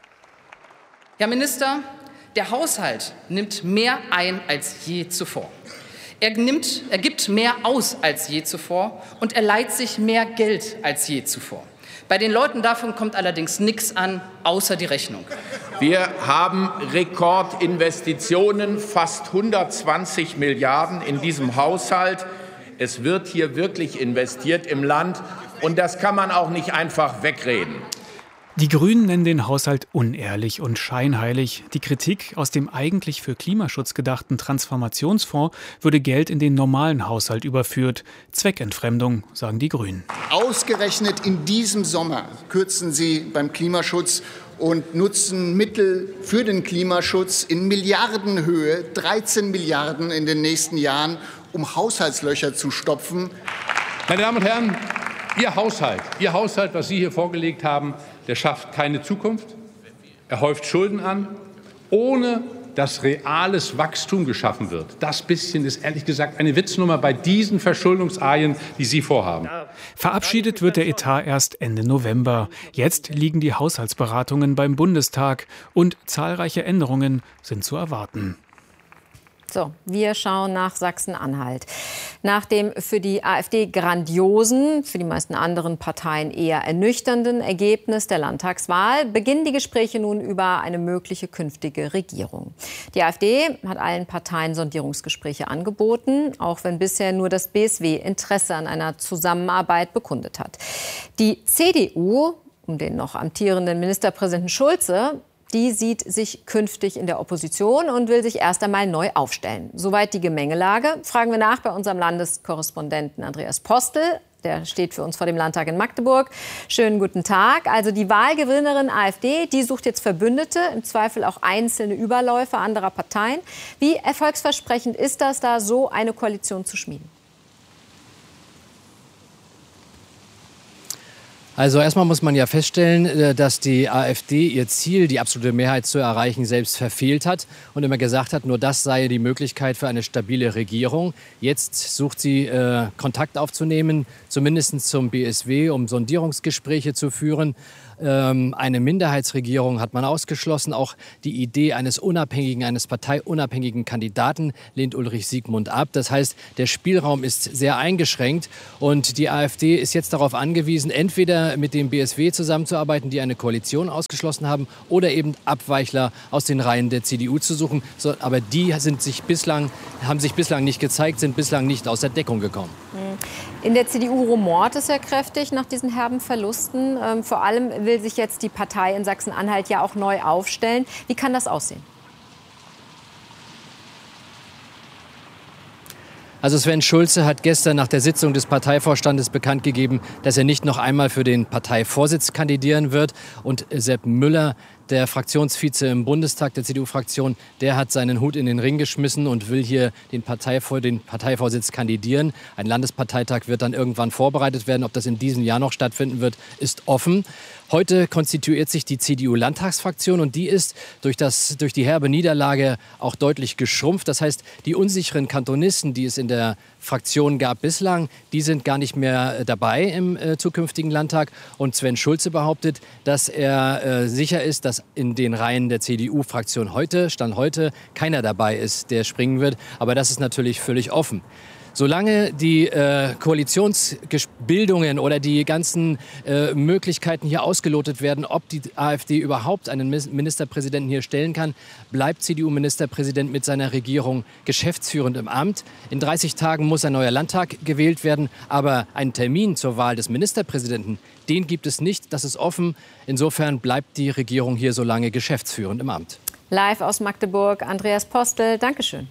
Herr Minister, der Haushalt nimmt mehr ein als je zuvor. Er, nimmt, er gibt mehr aus als je zuvor und er leiht sich mehr Geld als je zuvor. Bei den Leuten davon kommt allerdings nichts an, außer die Rechnung. Wir haben Rekordinvestitionen, fast hundertzwanzig Milliarden in diesem Haushalt. Es wird hier wirklich investiert im Land und das kann man auch nicht einfach wegreden. Die Grünen nennen den Haushalt unehrlich und scheinheilig. Die Kritik, aus dem eigentlich für Klimaschutz gedachten Transformationsfonds würde Geld in den normalen Haushalt überführt. Zweckentfremdung, sagen die Grünen. Ausgerechnet in diesem Sommer kürzen sie beim Klimaschutz und nutzen Mittel für den Klimaschutz in Milliardenhöhe, dreizehn Milliarden in den nächsten Jahren, um Haushaltslöcher zu stopfen. Meine Damen und Herren, Ihr Haushalt, Ihr Haushalt, was Sie hier vorgelegt haben, der schafft keine Zukunft. Er häuft Schulden an, ohne dass reales Wachstum geschaffen wird. Das bisschen ist ehrlich gesagt eine Witznummer bei diesen Verschuldungsaien, die Sie vorhaben. Verabschiedet wird der Etat erst Ende November. Jetzt liegen die Haushaltsberatungen beim Bundestag und zahlreiche Änderungen sind zu erwarten. So, wir schauen nach Sachsen-Anhalt. Nach dem für die AfD grandiosen, für die meisten anderen Parteien eher ernüchternden Ergebnis der Landtagswahl beginnen die Gespräche nun über eine mögliche künftige Regierung. Die AfD hat allen Parteien Sondierungsgespräche angeboten, auch wenn bisher nur das B S W Interesse an einer Zusammenarbeit bekundet hat. Die C D U, um den noch amtierenden Ministerpräsidenten Schulze, Die sieht sich künftig in der Opposition und will sich erst einmal neu aufstellen. Soweit die Gemengelage. Fragen wir nach bei unserem Landeskorrespondenten Andreas Postel. Der steht für uns vor dem Landtag in Magdeburg. Schönen guten Tag. Also die Wahlgewinnerin AfD, die sucht jetzt Verbündete, im Zweifel auch einzelne Überläufer anderer Parteien. Wie erfolgsversprechend ist das, da so eine Koalition zu schmieden? Also erstmal muss man ja feststellen, dass die AfD ihr Ziel, die absolute Mehrheit zu erreichen, selbst verfehlt hat und immer gesagt hat, nur das sei die Möglichkeit für eine stabile Regierung. Jetzt sucht sie äh, Kontakt aufzunehmen, zumindest zum B S W, um Sondierungsgespräche zu führen. Ähm, eine Minderheitsregierung hat man ausgeschlossen. Auch die Idee eines unabhängigen, eines parteiunabhängigen Kandidaten lehnt Ulrich Siegmund ab. Das heißt, der Spielraum ist sehr eingeschränkt und die AfD ist jetzt darauf angewiesen, entweder mit dem B S W zusammenzuarbeiten, die eine Koalition ausgeschlossen haben, oder eben Abweichler aus den Reihen der C D U zu suchen. So, aber die sind sich bislang, haben sich bislang nicht gezeigt, sind bislang nicht aus der Deckung gekommen. In der C D U rumort es ja kräftig nach diesen herben Verlusten. Ähm, vor allem will sich jetzt die Partei in Sachsen-Anhalt ja auch neu aufstellen. Wie kann das aussehen? Also Sven Schulze hat gestern nach der Sitzung des Parteivorstandes bekannt gegeben, dass er nicht noch einmal für den Parteivorsitz kandidieren wird. Und Sepp Müller, der Fraktionsvize im Bundestag der C D U-Fraktion, der hat seinen Hut in den Ring geschmissen und will hier den, Parteivor- den Parteivorsitz kandidieren. Ein Landesparteitag wird dann irgendwann vorbereitet werden. Ob das in diesem Jahr noch stattfinden wird, ist offen. Heute konstituiert sich die C D U-Landtagsfraktion und die ist durch, das, durch die herbe Niederlage auch deutlich geschrumpft. Das heißt, die unsicheren Kantonisten, die es in der Fraktion gab bislang, die sind gar nicht mehr dabei im äh, zukünftigen Landtag. Und Sven Schulze behauptet, dass er äh, sicher ist, dass in den Reihen der C D U-Fraktion heute, Stand heute, keiner dabei ist, der springen wird. Aber das ist natürlich völlig offen. Solange die äh, Koalitionsbildungen oder die ganzen äh, Möglichkeiten hier ausgelotet werden, ob die AfD überhaupt einen Ministerpräsidenten hier stellen kann, bleibt C D U-Ministerpräsident mit seiner Regierung geschäftsführend im Amt. In dreißig Tagen muss ein neuer Landtag gewählt werden, aber einen Termin zur Wahl des Ministerpräsidenten, den gibt es nicht. Das ist offen. Insofern bleibt die Regierung hier so lange geschäftsführend im Amt. Live aus Magdeburg, Andreas Postel. Dankeschön.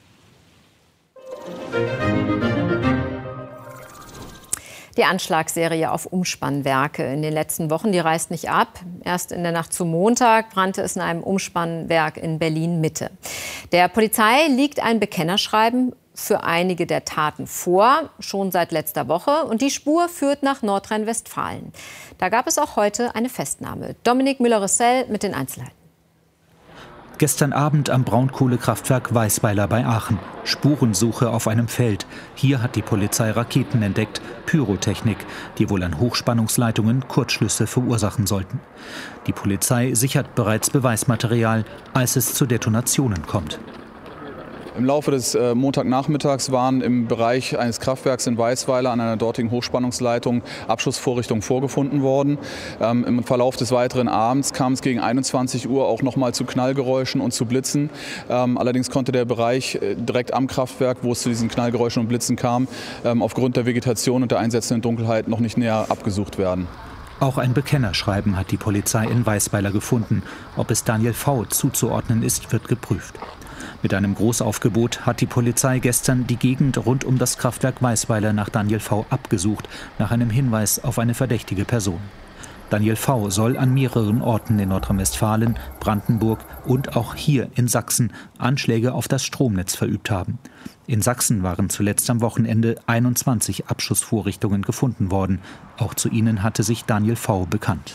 Die Anschlagsserie auf Umspannwerke in den letzten Wochen, die reißt nicht ab. Erst in der Nacht zum Montag brannte es in einem Umspannwerk in Berlin-Mitte. Der Polizei liegt ein Bekennerschreiben für einige der Taten vor, schon seit letzter Woche. Und die Spur führt nach Nordrhein-Westfalen. Da gab es auch heute eine Festnahme. Dominik Müller-Rissell mit den Einzelheiten. Gestern Abend am Braunkohlekraftwerk Weißweiler bei Aachen. Spurensuche auf einem Feld. Hier hat die Polizei Raketen entdeckt, Pyrotechnik, die wohl an Hochspannungsleitungen Kurzschlüsse verursachen sollten. Die Polizei sichert bereits Beweismaterial, als es zu Detonationen kommt. Im Laufe des äh, Montagnachmittags waren im Bereich eines Kraftwerks in Weißweiler an einer dortigen Hochspannungsleitung Abschussvorrichtungen vorgefunden worden. Ähm, Im Verlauf des weiteren Abends kam es gegen einundzwanzig Uhr auch noch mal zu Knallgeräuschen und zu Blitzen. Ähm, allerdings konnte der Bereich äh, direkt am Kraftwerk, wo es zu diesen Knallgeräuschen und Blitzen kam, ähm, aufgrund der Vegetation und der einsetzenden Dunkelheit noch nicht näher abgesucht werden. Auch ein Bekennerschreiben hat die Polizei in Weißweiler gefunden. Ob es Daniel V. zuzuordnen ist, wird geprüft. Mit einem Großaufgebot hat die Polizei gestern die Gegend rund um das Kraftwerk Weißweiler nach Daniel V. abgesucht, nach einem Hinweis auf eine verdächtige Person. Daniel V. soll an mehreren Orten in Nordrhein-Westfalen, Brandenburg und auch hier in Sachsen Anschläge auf das Stromnetz verübt haben. In Sachsen waren zuletzt am Wochenende einundzwanzig Abschussvorrichtungen gefunden worden. Auch zu ihnen hatte sich Daniel V. bekannt.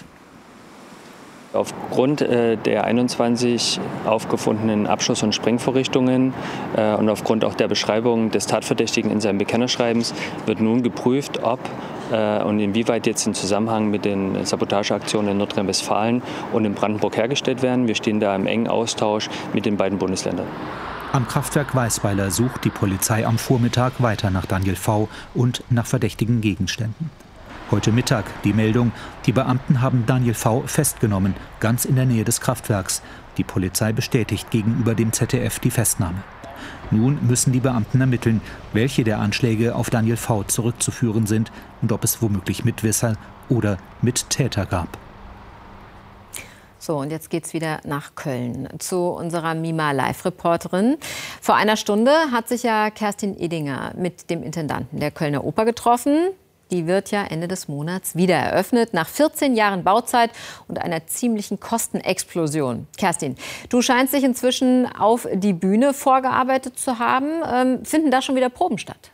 Aufgrund äh, der einundzwanzig aufgefundenen Abschuss- und Sprengvorrichtungen äh, und aufgrund auch der Beschreibung des Tatverdächtigen in seinem Bekennerschreibens wird nun geprüft, ob äh, und inwieweit jetzt im Zusammenhang mit den Sabotageaktionen in Nordrhein-Westfalen und in Brandenburg hergestellt werden. Wir stehen da im engen Austausch mit den beiden Bundesländern. Am Kraftwerk Weißweiler sucht die Polizei am Vormittag weiter nach Daniel V. und nach verdächtigen Gegenständen. Heute Mittag die Meldung, die Beamten haben Daniel V. festgenommen, ganz in der Nähe des Kraftwerks. Die Polizei bestätigt gegenüber dem Z D F die Festnahme. Nun müssen die Beamten ermitteln, welche der Anschläge auf Daniel V. zurückzuführen sind und ob es womöglich Mitwisser oder Mittäter gab. So, und jetzt geht's wieder nach Köln zu unserer Mima-Live-Reporterin. Vor einer Stunde hat sich ja Kerstin Edinger mit dem Intendanten der Kölner Oper getroffen. Die wird ja Ende des Monats wieder eröffnet, nach vierzehn Jahren Bauzeit und einer ziemlichen Kostenexplosion. Kerstin, du scheinst dich inzwischen auf die Bühne vorgearbeitet zu haben. Ähm, finden da schon wieder Proben statt?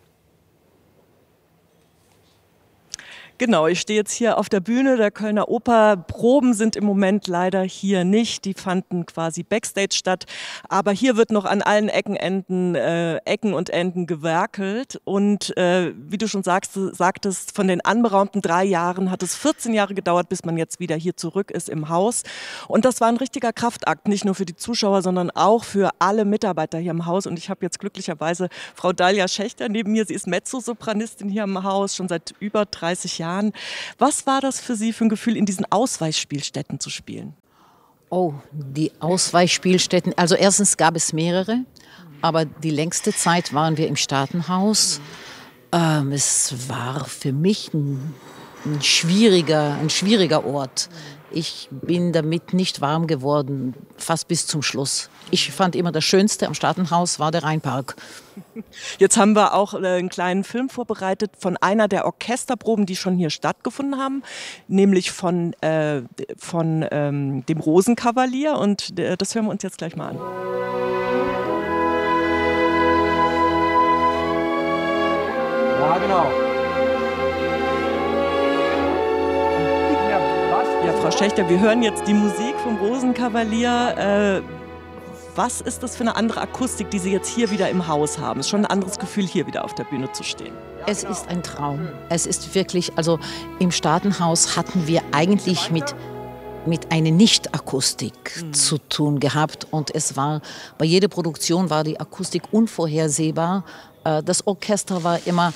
Genau, ich stehe jetzt hier auf der Bühne der Kölner Oper. Proben sind im Moment leider hier nicht. Die fanden quasi Backstage statt. Aber hier wird noch an allen Ecken, Enden, äh, Ecken und Enden gewerkelt. Und äh, wie du schon sagst, sagtest, von den anberaumten drei Jahren hat es vierzehn Jahre gedauert, bis man jetzt wieder hier zurück ist im Haus. Und das war ein richtiger Kraftakt, nicht nur für die Zuschauer, sondern auch für alle Mitarbeiter hier im Haus. Und ich habe jetzt glücklicherweise Frau Dalia Schächter neben mir. Sie ist Mezzosopranistin hier im Haus, schon seit über dreißig Jahren. Was war das für Sie für ein Gefühl, in diesen Ausweichspielstätten zu spielen? Oh, die Ausweichspielstätten. Also erstens gab es mehrere, aber die längste Zeit waren wir im Staatenhaus. Ähm, es war für mich ein, ein, schwieriger, ein schwieriger Ort. Ich bin damit nicht warm geworden, fast bis zum Schluss. Ich fand immer, das Schönste am Staatenhaus war der Rheinpark. Jetzt haben wir auch einen kleinen Film vorbereitet von einer der Orchesterproben, die schon hier stattgefunden haben, nämlich von, äh, von ähm, dem Rosenkavalier. Und äh, das hören wir uns jetzt gleich mal an. Ja, genau. Ja, Frau Schächter, wir hören jetzt die Musik vom Rosenkavalier. Äh, was ist das für eine andere Akustik, die Sie jetzt hier wieder im Haus haben? Es ist schon ein anderes Gefühl, hier wieder auf der Bühne zu stehen. Es ist ein Traum. Es ist wirklich, also im Staatenhaus hatten wir eigentlich mit, mit einer Nicht-Akustik mhm. zu tun gehabt. Und es war, bei jeder Produktion war die Akustik unvorhersehbar. Das Orchester war immer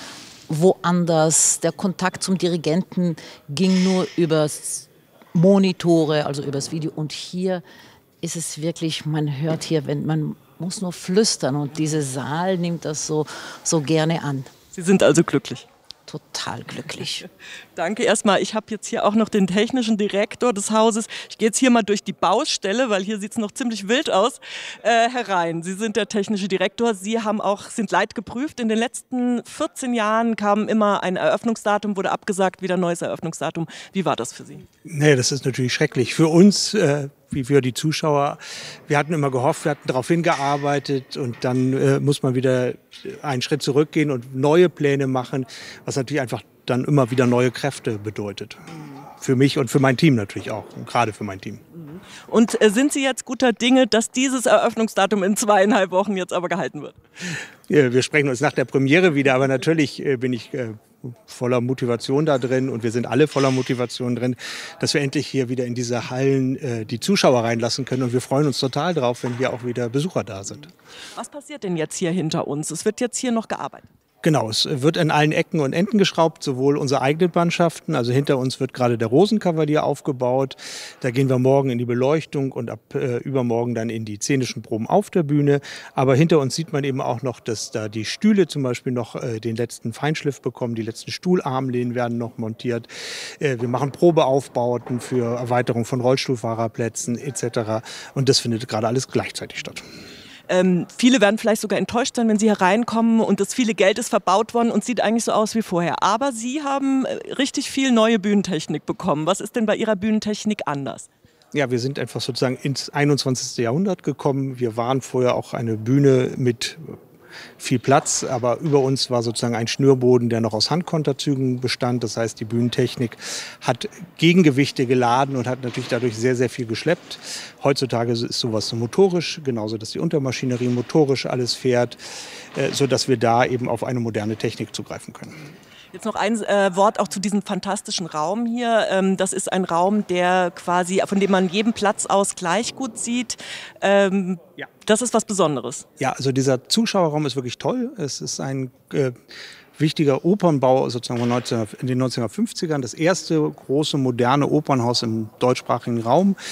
woanders. Der Kontakt zum Dirigenten ging nur übers Monitore, also übers Video. Und hier ist es wirklich, man hört hier, wenn man muss nur flüstern und dieser Saal nimmt das so, so gerne an. Sie sind also glücklich? Total glücklich. Danke erstmal. Ich habe jetzt hier auch noch den technischen Direktor des Hauses. Ich gehe jetzt hier mal durch die Baustelle, weil hier sieht es noch ziemlich wild aus, äh, herein. Sie sind der technische Direktor. Sie haben auch, sind leitgeprüft. In den letzten vierzehn Jahren kam immer ein Eröffnungsdatum, wurde abgesagt, wieder ein neues Eröffnungsdatum. Wie war das für Sie? Nee, das ist natürlich schrecklich. Für uns, äh, wie für die Zuschauer, wir hatten immer gehofft, wir hatten darauf hingearbeitet und dann äh, muss man wieder einen Schritt zurückgehen und neue Pläne machen, was natürlich einfach dann immer wieder neue Kräfte bedeutet. Für mich und für mein Team natürlich auch, und gerade für mein Team. Und äh, sind Sie jetzt guter Dinge, dass dieses Eröffnungsdatum in zweieinhalb Wochen jetzt aber gehalten wird? Ja, wir sprechen uns nach der Premiere wieder, aber natürlich äh, bin ich äh, voller Motivation da drin und wir sind alle voller Motivation drin, dass wir endlich hier wieder in diese Hallen äh, die Zuschauer reinlassen können und wir freuen uns total drauf, wenn hier auch wieder Besucher da sind. Was passiert denn jetzt hier hinter uns? Es wird jetzt hier noch gearbeitet. Genau, es wird an allen Ecken und Enden geschraubt, sowohl unsere eigenen Mannschaften, also hinter uns wird gerade der Rosenkavalier aufgebaut. Da gehen wir morgen in die Beleuchtung und ab äh, übermorgen dann in die szenischen Proben auf der Bühne. Aber hinter uns sieht man eben auch noch, dass da die Stühle zum Beispiel noch äh, den letzten Feinschliff bekommen, die letzten Stuhlarmlehnen werden noch montiert. Äh, wir machen Probeaufbauten für Erweiterung von Rollstuhlfahrerplätzen et cetera. Und das findet gerade alles gleichzeitig statt. Ähm, viele werden vielleicht sogar enttäuscht sein, wenn sie hier reinkommen und das viele Geld ist verbaut worden und sieht eigentlich so aus wie vorher. Aber Sie haben richtig viel neue Bühnentechnik bekommen. Was ist denn bei Ihrer Bühnentechnik anders? Ja, wir sind einfach sozusagen ins einundzwanzigste Jahrhundert gekommen. Wir waren vorher auch eine Bühne mit viel Platz, aber über uns war sozusagen ein Schnürboden, der noch aus Handkonterzügen bestand. Das heißt, die Bühnentechnik hat Gegengewichte geladen und hat natürlich dadurch sehr, sehr viel geschleppt. Heutzutage ist sowas so motorisch, genauso, dass die Untermaschinerie motorisch alles fährt, sodass wir da eben auf eine moderne Technik zugreifen können. Jetzt noch ein äh, Wort auch zu diesem fantastischen Raum hier. Ähm, das ist ein Raum, der quasi, von dem man jeden Platz aus gleich gut sieht. Ähm, ja. Das ist was Besonderes. Ja, also dieser Zuschauerraum ist wirklich toll. Es ist ein äh, wichtiger Opernbau sozusagen in den neunzehnhundertfünfzigern. Das erste große moderne Opernhaus im deutschsprachigen Raum.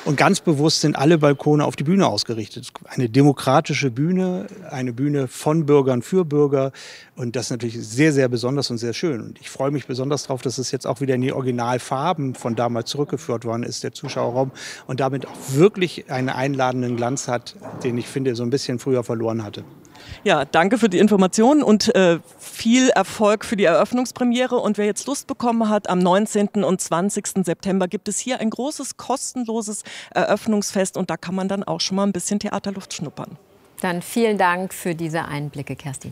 Und ganz bewusst sind alle Balkone auf die Bühne ausgerichtet. Eine demokratische Bühne, eine Bühne von Bürgern für Bürger. Und das ist natürlich sehr, sehr besonders und sehr schön. Und ich freue mich besonders darauf, dass es jetzt auch wieder in die Originalfarben von damals zurückgeführt worden ist, der Zuschauerraum. Und damit auch wirklich einen einladenden Glanz hat, den ich finde, so ein bisschen früher verloren hatte. Ja, danke für die Informationen und äh, viel Erfolg für die Eröffnungspremiere. Und wer jetzt Lust bekommen hat, am neunzehnten und zwanzigsten September gibt es hier ein großes, kostenloses Eröffnungsfest. Und da kann man dann auch schon mal ein bisschen Theaterluft schnuppern. Dann vielen Dank für diese Einblicke, Kerstin.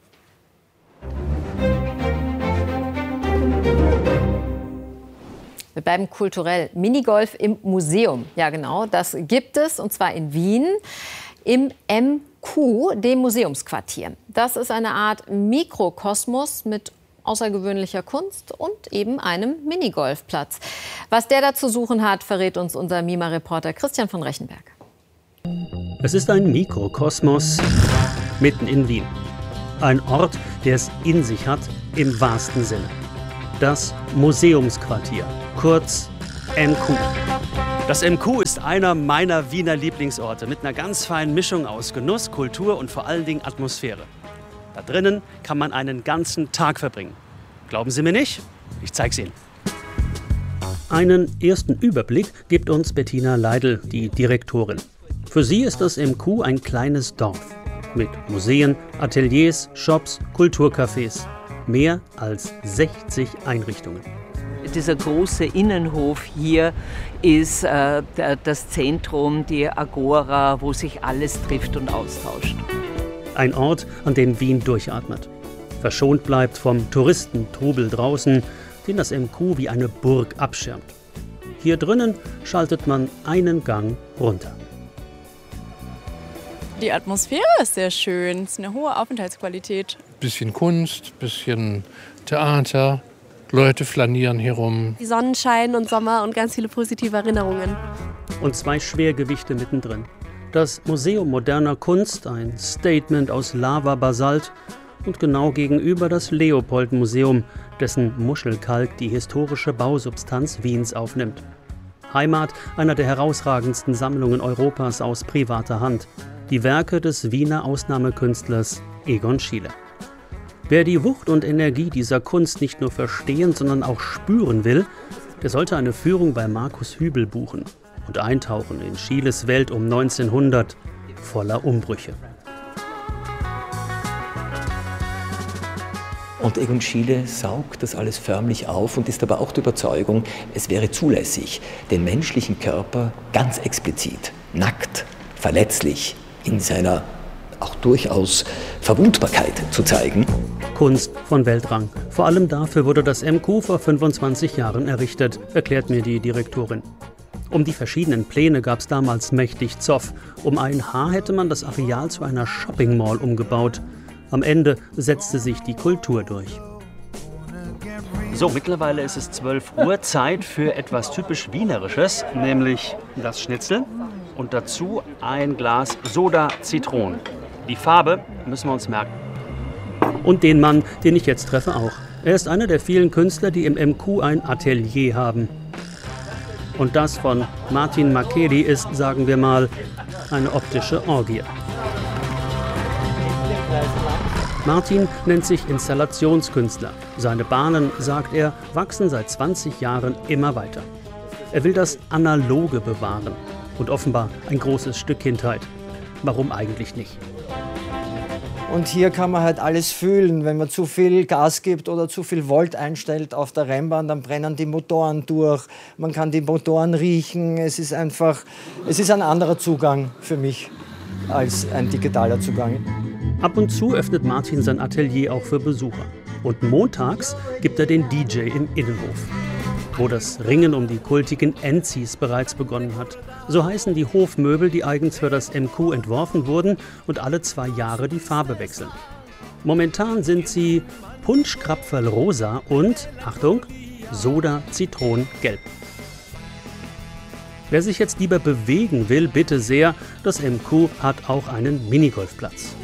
Wir bleiben kulturell. Minigolf im Museum. Ja, genau, das gibt es, und zwar in Wien im M Q, dem Museumsquartier. Das ist eine Art Mikrokosmos mit außergewöhnlicher Kunst und eben einem Minigolfplatz. Was der da zu suchen hat, verrät uns unser Mima-Reporter Christian von Rechenberg. Es ist ein Mikrokosmos mitten in Wien. Ein Ort, der es in sich hat, im wahrsten Sinne. Das Museumsquartier, kurz M Q. Das M Q ist einer meiner Wiener Lieblingsorte mit einer ganz feinen Mischung aus Genuss, Kultur und vor allen Dingen Atmosphäre. Da drinnen kann man einen ganzen Tag verbringen. Glauben Sie mir nicht? Ich zeig's Ihnen. Einen ersten Überblick gibt uns Bettina Leidl, die Direktorin. Für sie ist das M Q ein kleines Dorf mit Museen, Ateliers, Shops, Kulturcafés. Mehr als sechzig Einrichtungen. Dieser große Innenhof hier ist äh, das Zentrum, die Agora, wo sich alles trifft und austauscht. Ein Ort, an dem Wien durchatmet. Verschont bleibt vom Touristentrubel draußen, den das M Q wie eine Burg abschirmt. Hier drinnen schaltet man einen Gang runter. Die Atmosphäre ist sehr schön, es ist eine hohe Aufenthaltsqualität. Bisschen Kunst, bisschen Theater. Leute flanieren hier rum. Die Sonnenschein und Sommer und ganz viele positive Erinnerungen. Und zwei Schwergewichte mittendrin. Das Museum moderner Kunst, ein Statement aus Lava-Basalt. Und genau gegenüber das Leopold-Museum, dessen Muschelkalk die historische Bausubstanz Wiens aufnimmt. Heimat einer der herausragendsten Sammlungen Europas aus privater Hand. Die Werke des Wiener Ausnahmekünstlers Egon Schiele. Wer die Wucht und Energie dieser Kunst nicht nur verstehen, sondern auch spüren will, der sollte eine Führung bei Markus Hübel buchen und eintauchen in Schieles Welt um neunzehnhundert voller Umbrüche. Und Egon Schiele saugt das alles förmlich auf und ist aber auch der Überzeugung, es wäre zulässig, den menschlichen Körper ganz explizit, nackt, verletzlich, in seiner auch durchaus Verwundbarkeit zu zeigen. Kunst von Weltrang. Vor allem dafür wurde das M Q vor fünfundzwanzig Jahren errichtet, erklärt mir die Direktorin. Um die verschiedenen Pläne gab es damals mächtig Zoff. Um ein Haar hätte man das Areal zu einer Shopping Mall umgebaut. Am Ende setzte sich die Kultur durch. So, mittlerweile ist es zwölf Uhr, Zeit für etwas typisch Wienerisches, nämlich das Schnitzel und dazu ein Glas Soda Zitron. Die Farbe müssen wir uns merken. Und den Mann, den ich jetzt treffe, auch. Er ist einer der vielen Künstler, die im M Q ein Atelier haben. Und das von Martin Makeri ist, sagen wir mal, eine optische Orgie. Martin nennt sich Installationskünstler. Seine Bahnen, sagt er, wachsen seit zwanzig Jahren immer weiter. Er will das Analoge bewahren und offenbar ein großes Stück Kindheit. Warum eigentlich nicht? Und hier kann man halt alles fühlen. Wenn man zu viel Gas gibt oder zu viel Volt einstellt auf der Rennbahn, dann brennen die Motoren durch. Man kann die Motoren riechen. Es ist einfach, es ist ein anderer Zugang für mich als ein digitaler Zugang. Ab und zu öffnet Martin sein Atelier auch für Besucher. Und montags gibt er den D J im Innenhof, wo das Ringen um die kultigen Enzis bereits begonnen hat. So heißen die Hofmöbel, die eigens für das M Q entworfen wurden und alle zwei Jahre die Farbe wechseln. Momentan sind sie Punschkrapferl rosa und, Achtung, Soda Zitron gelb. Wer sich jetzt lieber bewegen will, bitte sehr, das M Q hat auch einen Minigolfplatz.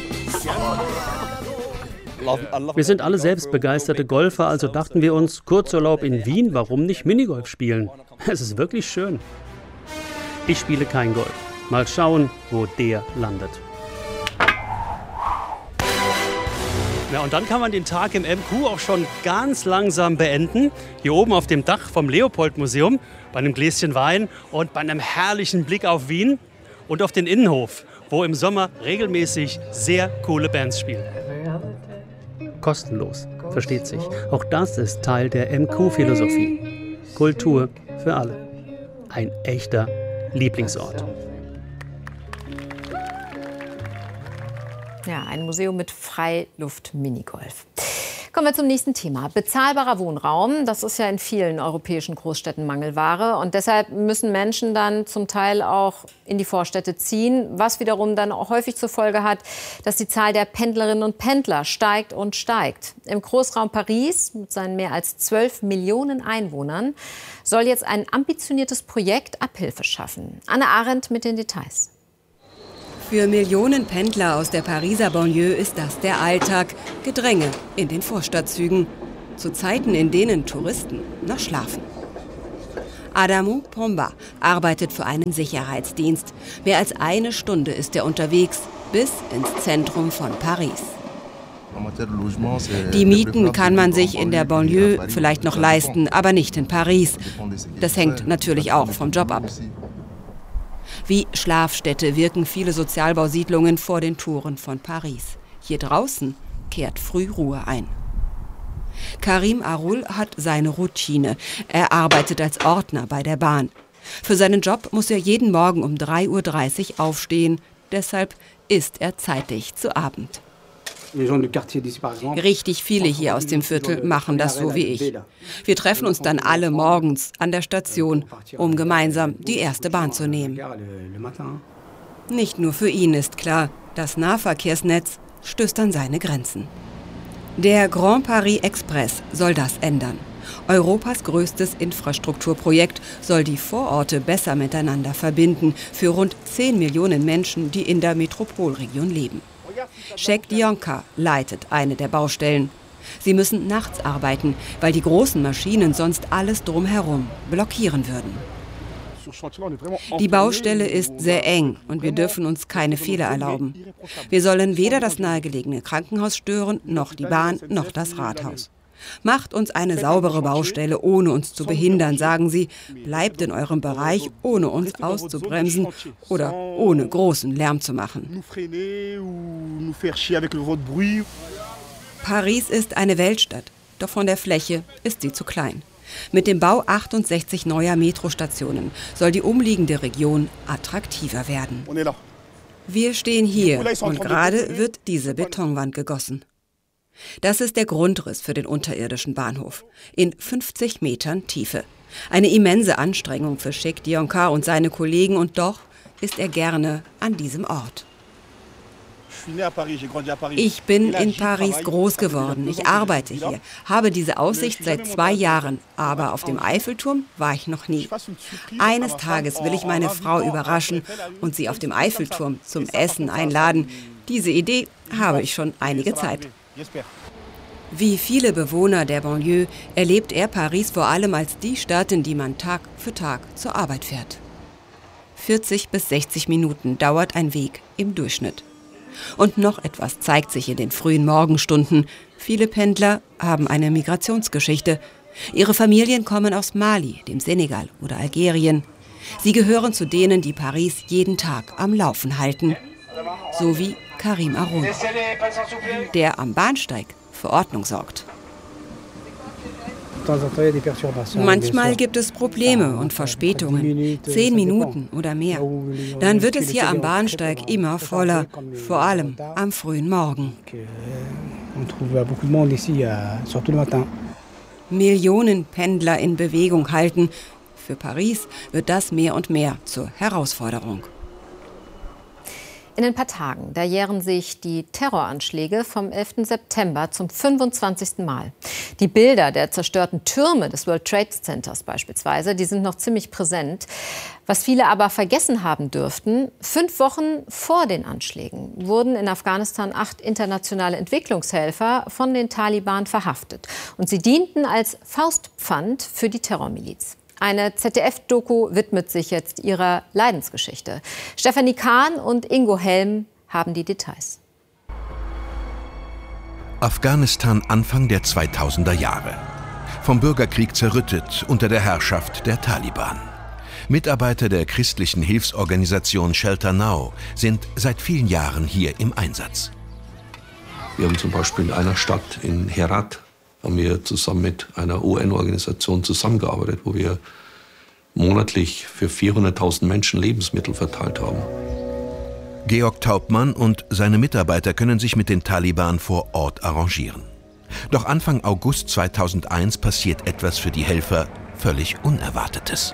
Wir sind alle selbst begeisterte Golfer, also dachten wir uns, Kurzurlaub in Wien, warum nicht Minigolf spielen? Es ist wirklich schön. Ich spiele kein Golf. Mal schauen, wo der landet. Ja, und dann kann man den Tag im M Q auch schon ganz langsam beenden. Hier oben auf dem Dach vom Leopold-Museum, bei einem Gläschen Wein und bei einem herrlichen Blick auf Wien und auf den Innenhof, wo im Sommer regelmäßig sehr coole Bands spielen. Kostenlos, versteht sich. Auch das ist Teil der M Q-Philosophie. Kultur für alle. Ein echter Lieblingsort. Ja, ein Museum mit Freiluft-Minigolf. Kommen wir zum nächsten Thema. Bezahlbarer Wohnraum, das ist ja in vielen europäischen Großstädten Mangelware. Und deshalb müssen Menschen dann zum Teil auch in die Vorstädte ziehen, was wiederum dann auch häufig zur Folge hat, dass die Zahl der Pendlerinnen und Pendler steigt und steigt. Im Großraum Paris mit seinen mehr als zwölf Millionen Einwohnern soll jetzt ein ambitioniertes Projekt Abhilfe schaffen. Anne Arendt mit den Details. Für Millionen Pendler aus der Pariser Banlieue ist das der Alltag. Gedränge in den Vorstadtzügen. Zu Zeiten, in denen Touristen noch schlafen. Adamou Pomba arbeitet für einen Sicherheitsdienst. Mehr als eine Stunde ist er unterwegs, bis ins Zentrum von Paris. Die Mieten kann man sich in der Banlieue vielleicht noch leisten, aber nicht in Paris. Das hängt natürlich auch vom Job ab. Wie Schlafstätte wirken viele Sozialbausiedlungen vor den Toren von Paris. Hier draußen kehrt früh Ruhe ein. Karim Arul hat seine Routine. Er arbeitet als Ordner bei der Bahn. Für seinen Job muss er jeden Morgen um drei Uhr dreißig aufstehen. Deshalb isst er zeitig zu Abend. Richtig viele hier aus dem Viertel machen das so wie ich. Wir treffen uns dann alle morgens an der Station, um gemeinsam die erste Bahn zu nehmen. Nicht nur für ihn ist klar, das Nahverkehrsnetz stößt an seine Grenzen. Der Grand Paris Express soll das ändern. Europas größtes Infrastrukturprojekt soll die Vororte besser miteinander verbinden für rund zehn Millionen Menschen, die in der Metropolregion leben. Cheikh Dianka leitet eine der Baustellen. Sie müssen nachts arbeiten, weil die großen Maschinen sonst alles drumherum blockieren würden. Die Baustelle ist sehr eng und wir dürfen uns keine Fehler erlauben. Wir sollen weder das nahegelegene Krankenhaus stören, noch die Bahn, noch das Rathaus. Macht uns eine saubere Baustelle, ohne uns zu behindern, sagen sie. Bleibt in eurem Bereich, ohne uns auszubremsen oder ohne großen Lärm zu machen. Paris ist eine Weltstadt, doch von der Fläche ist sie zu klein. Mit dem Bau achtundsechzig neuer Metrostationen soll die umliegende Region attraktiver werden. Wir stehen hier und gerade wird diese Betonwand gegossen. Das ist der Grundriss für den unterirdischen Bahnhof. In fünfzig Metern Tiefe. Eine immense Anstrengung für Cheikh Dianka und seine Kollegen, und doch ist er gerne an diesem Ort. Ich bin in Paris groß geworden. Ich arbeite hier, habe diese Aussicht seit zwei Jahren. Aber auf dem Eiffelturm war ich noch nie. Eines Tages will ich meine Frau überraschen und sie auf dem Eiffelturm zum Essen einladen. Diese Idee habe ich schon einige Zeit. Wie viele Bewohner der Banlieue erlebt er Paris vor allem als die Stadt, in die man Tag für Tag zur Arbeit fährt. vierzig bis sechzig Minuten dauert ein Weg im Durchschnitt. Und noch etwas zeigt sich in den frühen Morgenstunden. Viele Pendler haben eine Migrationsgeschichte. Ihre Familien kommen aus Mali, dem Senegal oder Algerien. Sie gehören zu denen, die Paris jeden Tag am Laufen halten. So wie Karim Arul, der am Bahnsteig für Ordnung sorgt. Manchmal gibt es Probleme und Verspätungen, zehn Minuten oder mehr. Dann wird es hier am Bahnsteig immer voller, vor allem am frühen Morgen. Millionen Pendler in Bewegung halten. Für Paris wird das mehr und mehr zur Herausforderung. In ein paar Tagen, da jähren sich die Terroranschläge vom elften September zum fünfundzwanzigsten Mal. Die Bilder der zerstörten Türme des World Trade Centers beispielsweise, die sind noch ziemlich präsent. Was viele aber vergessen haben dürften, fünf Wochen vor den Anschlägen wurden in Afghanistan acht internationale Entwicklungshelfer von den Taliban verhaftet. Und sie dienten als Faustpfand für die Terrormiliz. Eine Z D F-Doku widmet sich jetzt ihrer Leidensgeschichte. Stefanie Kahn und Ingo Helm haben die Details. Afghanistan Anfang der zweitausender Jahre. Vom Bürgerkrieg zerrüttet unter der Herrschaft der Taliban. Mitarbeiter der christlichen Hilfsorganisation Shelter Now sind seit vielen Jahren hier im Einsatz. Wir haben zum Beispiel in einer Stadt, in Herat, haben wir zusammen mit einer U N-Organisation zusammengearbeitet, wo wir monatlich für vierhunderttausend Menschen Lebensmittel verteilt haben. Georg Taubmann und seine Mitarbeiter können sich mit den Taliban vor Ort arrangieren. Doch Anfang August zweitausendeins passiert etwas für die Helfer völlig Unerwartetes.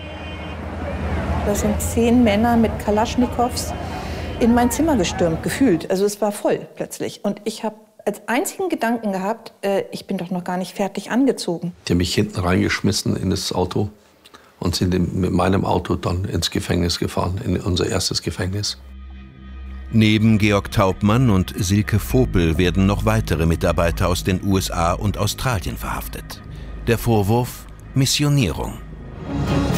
Da sind zehn Männer mit Kalaschnikows in mein Zimmer gestürmt, gefühlt. Also es war voll plötzlich. Und ich habe als einzigen Gedanken gehabt, äh, ich bin doch noch gar nicht fertig angezogen. Die haben mich hinten reingeschmissen in das Auto und sind mit meinem Auto dann ins Gefängnis gefahren, in unser erstes Gefängnis. Neben Georg Taubmann und Silke Vopel werden noch weitere Mitarbeiter aus den U S A und Australien verhaftet. Der Vorwurf: Missionierung.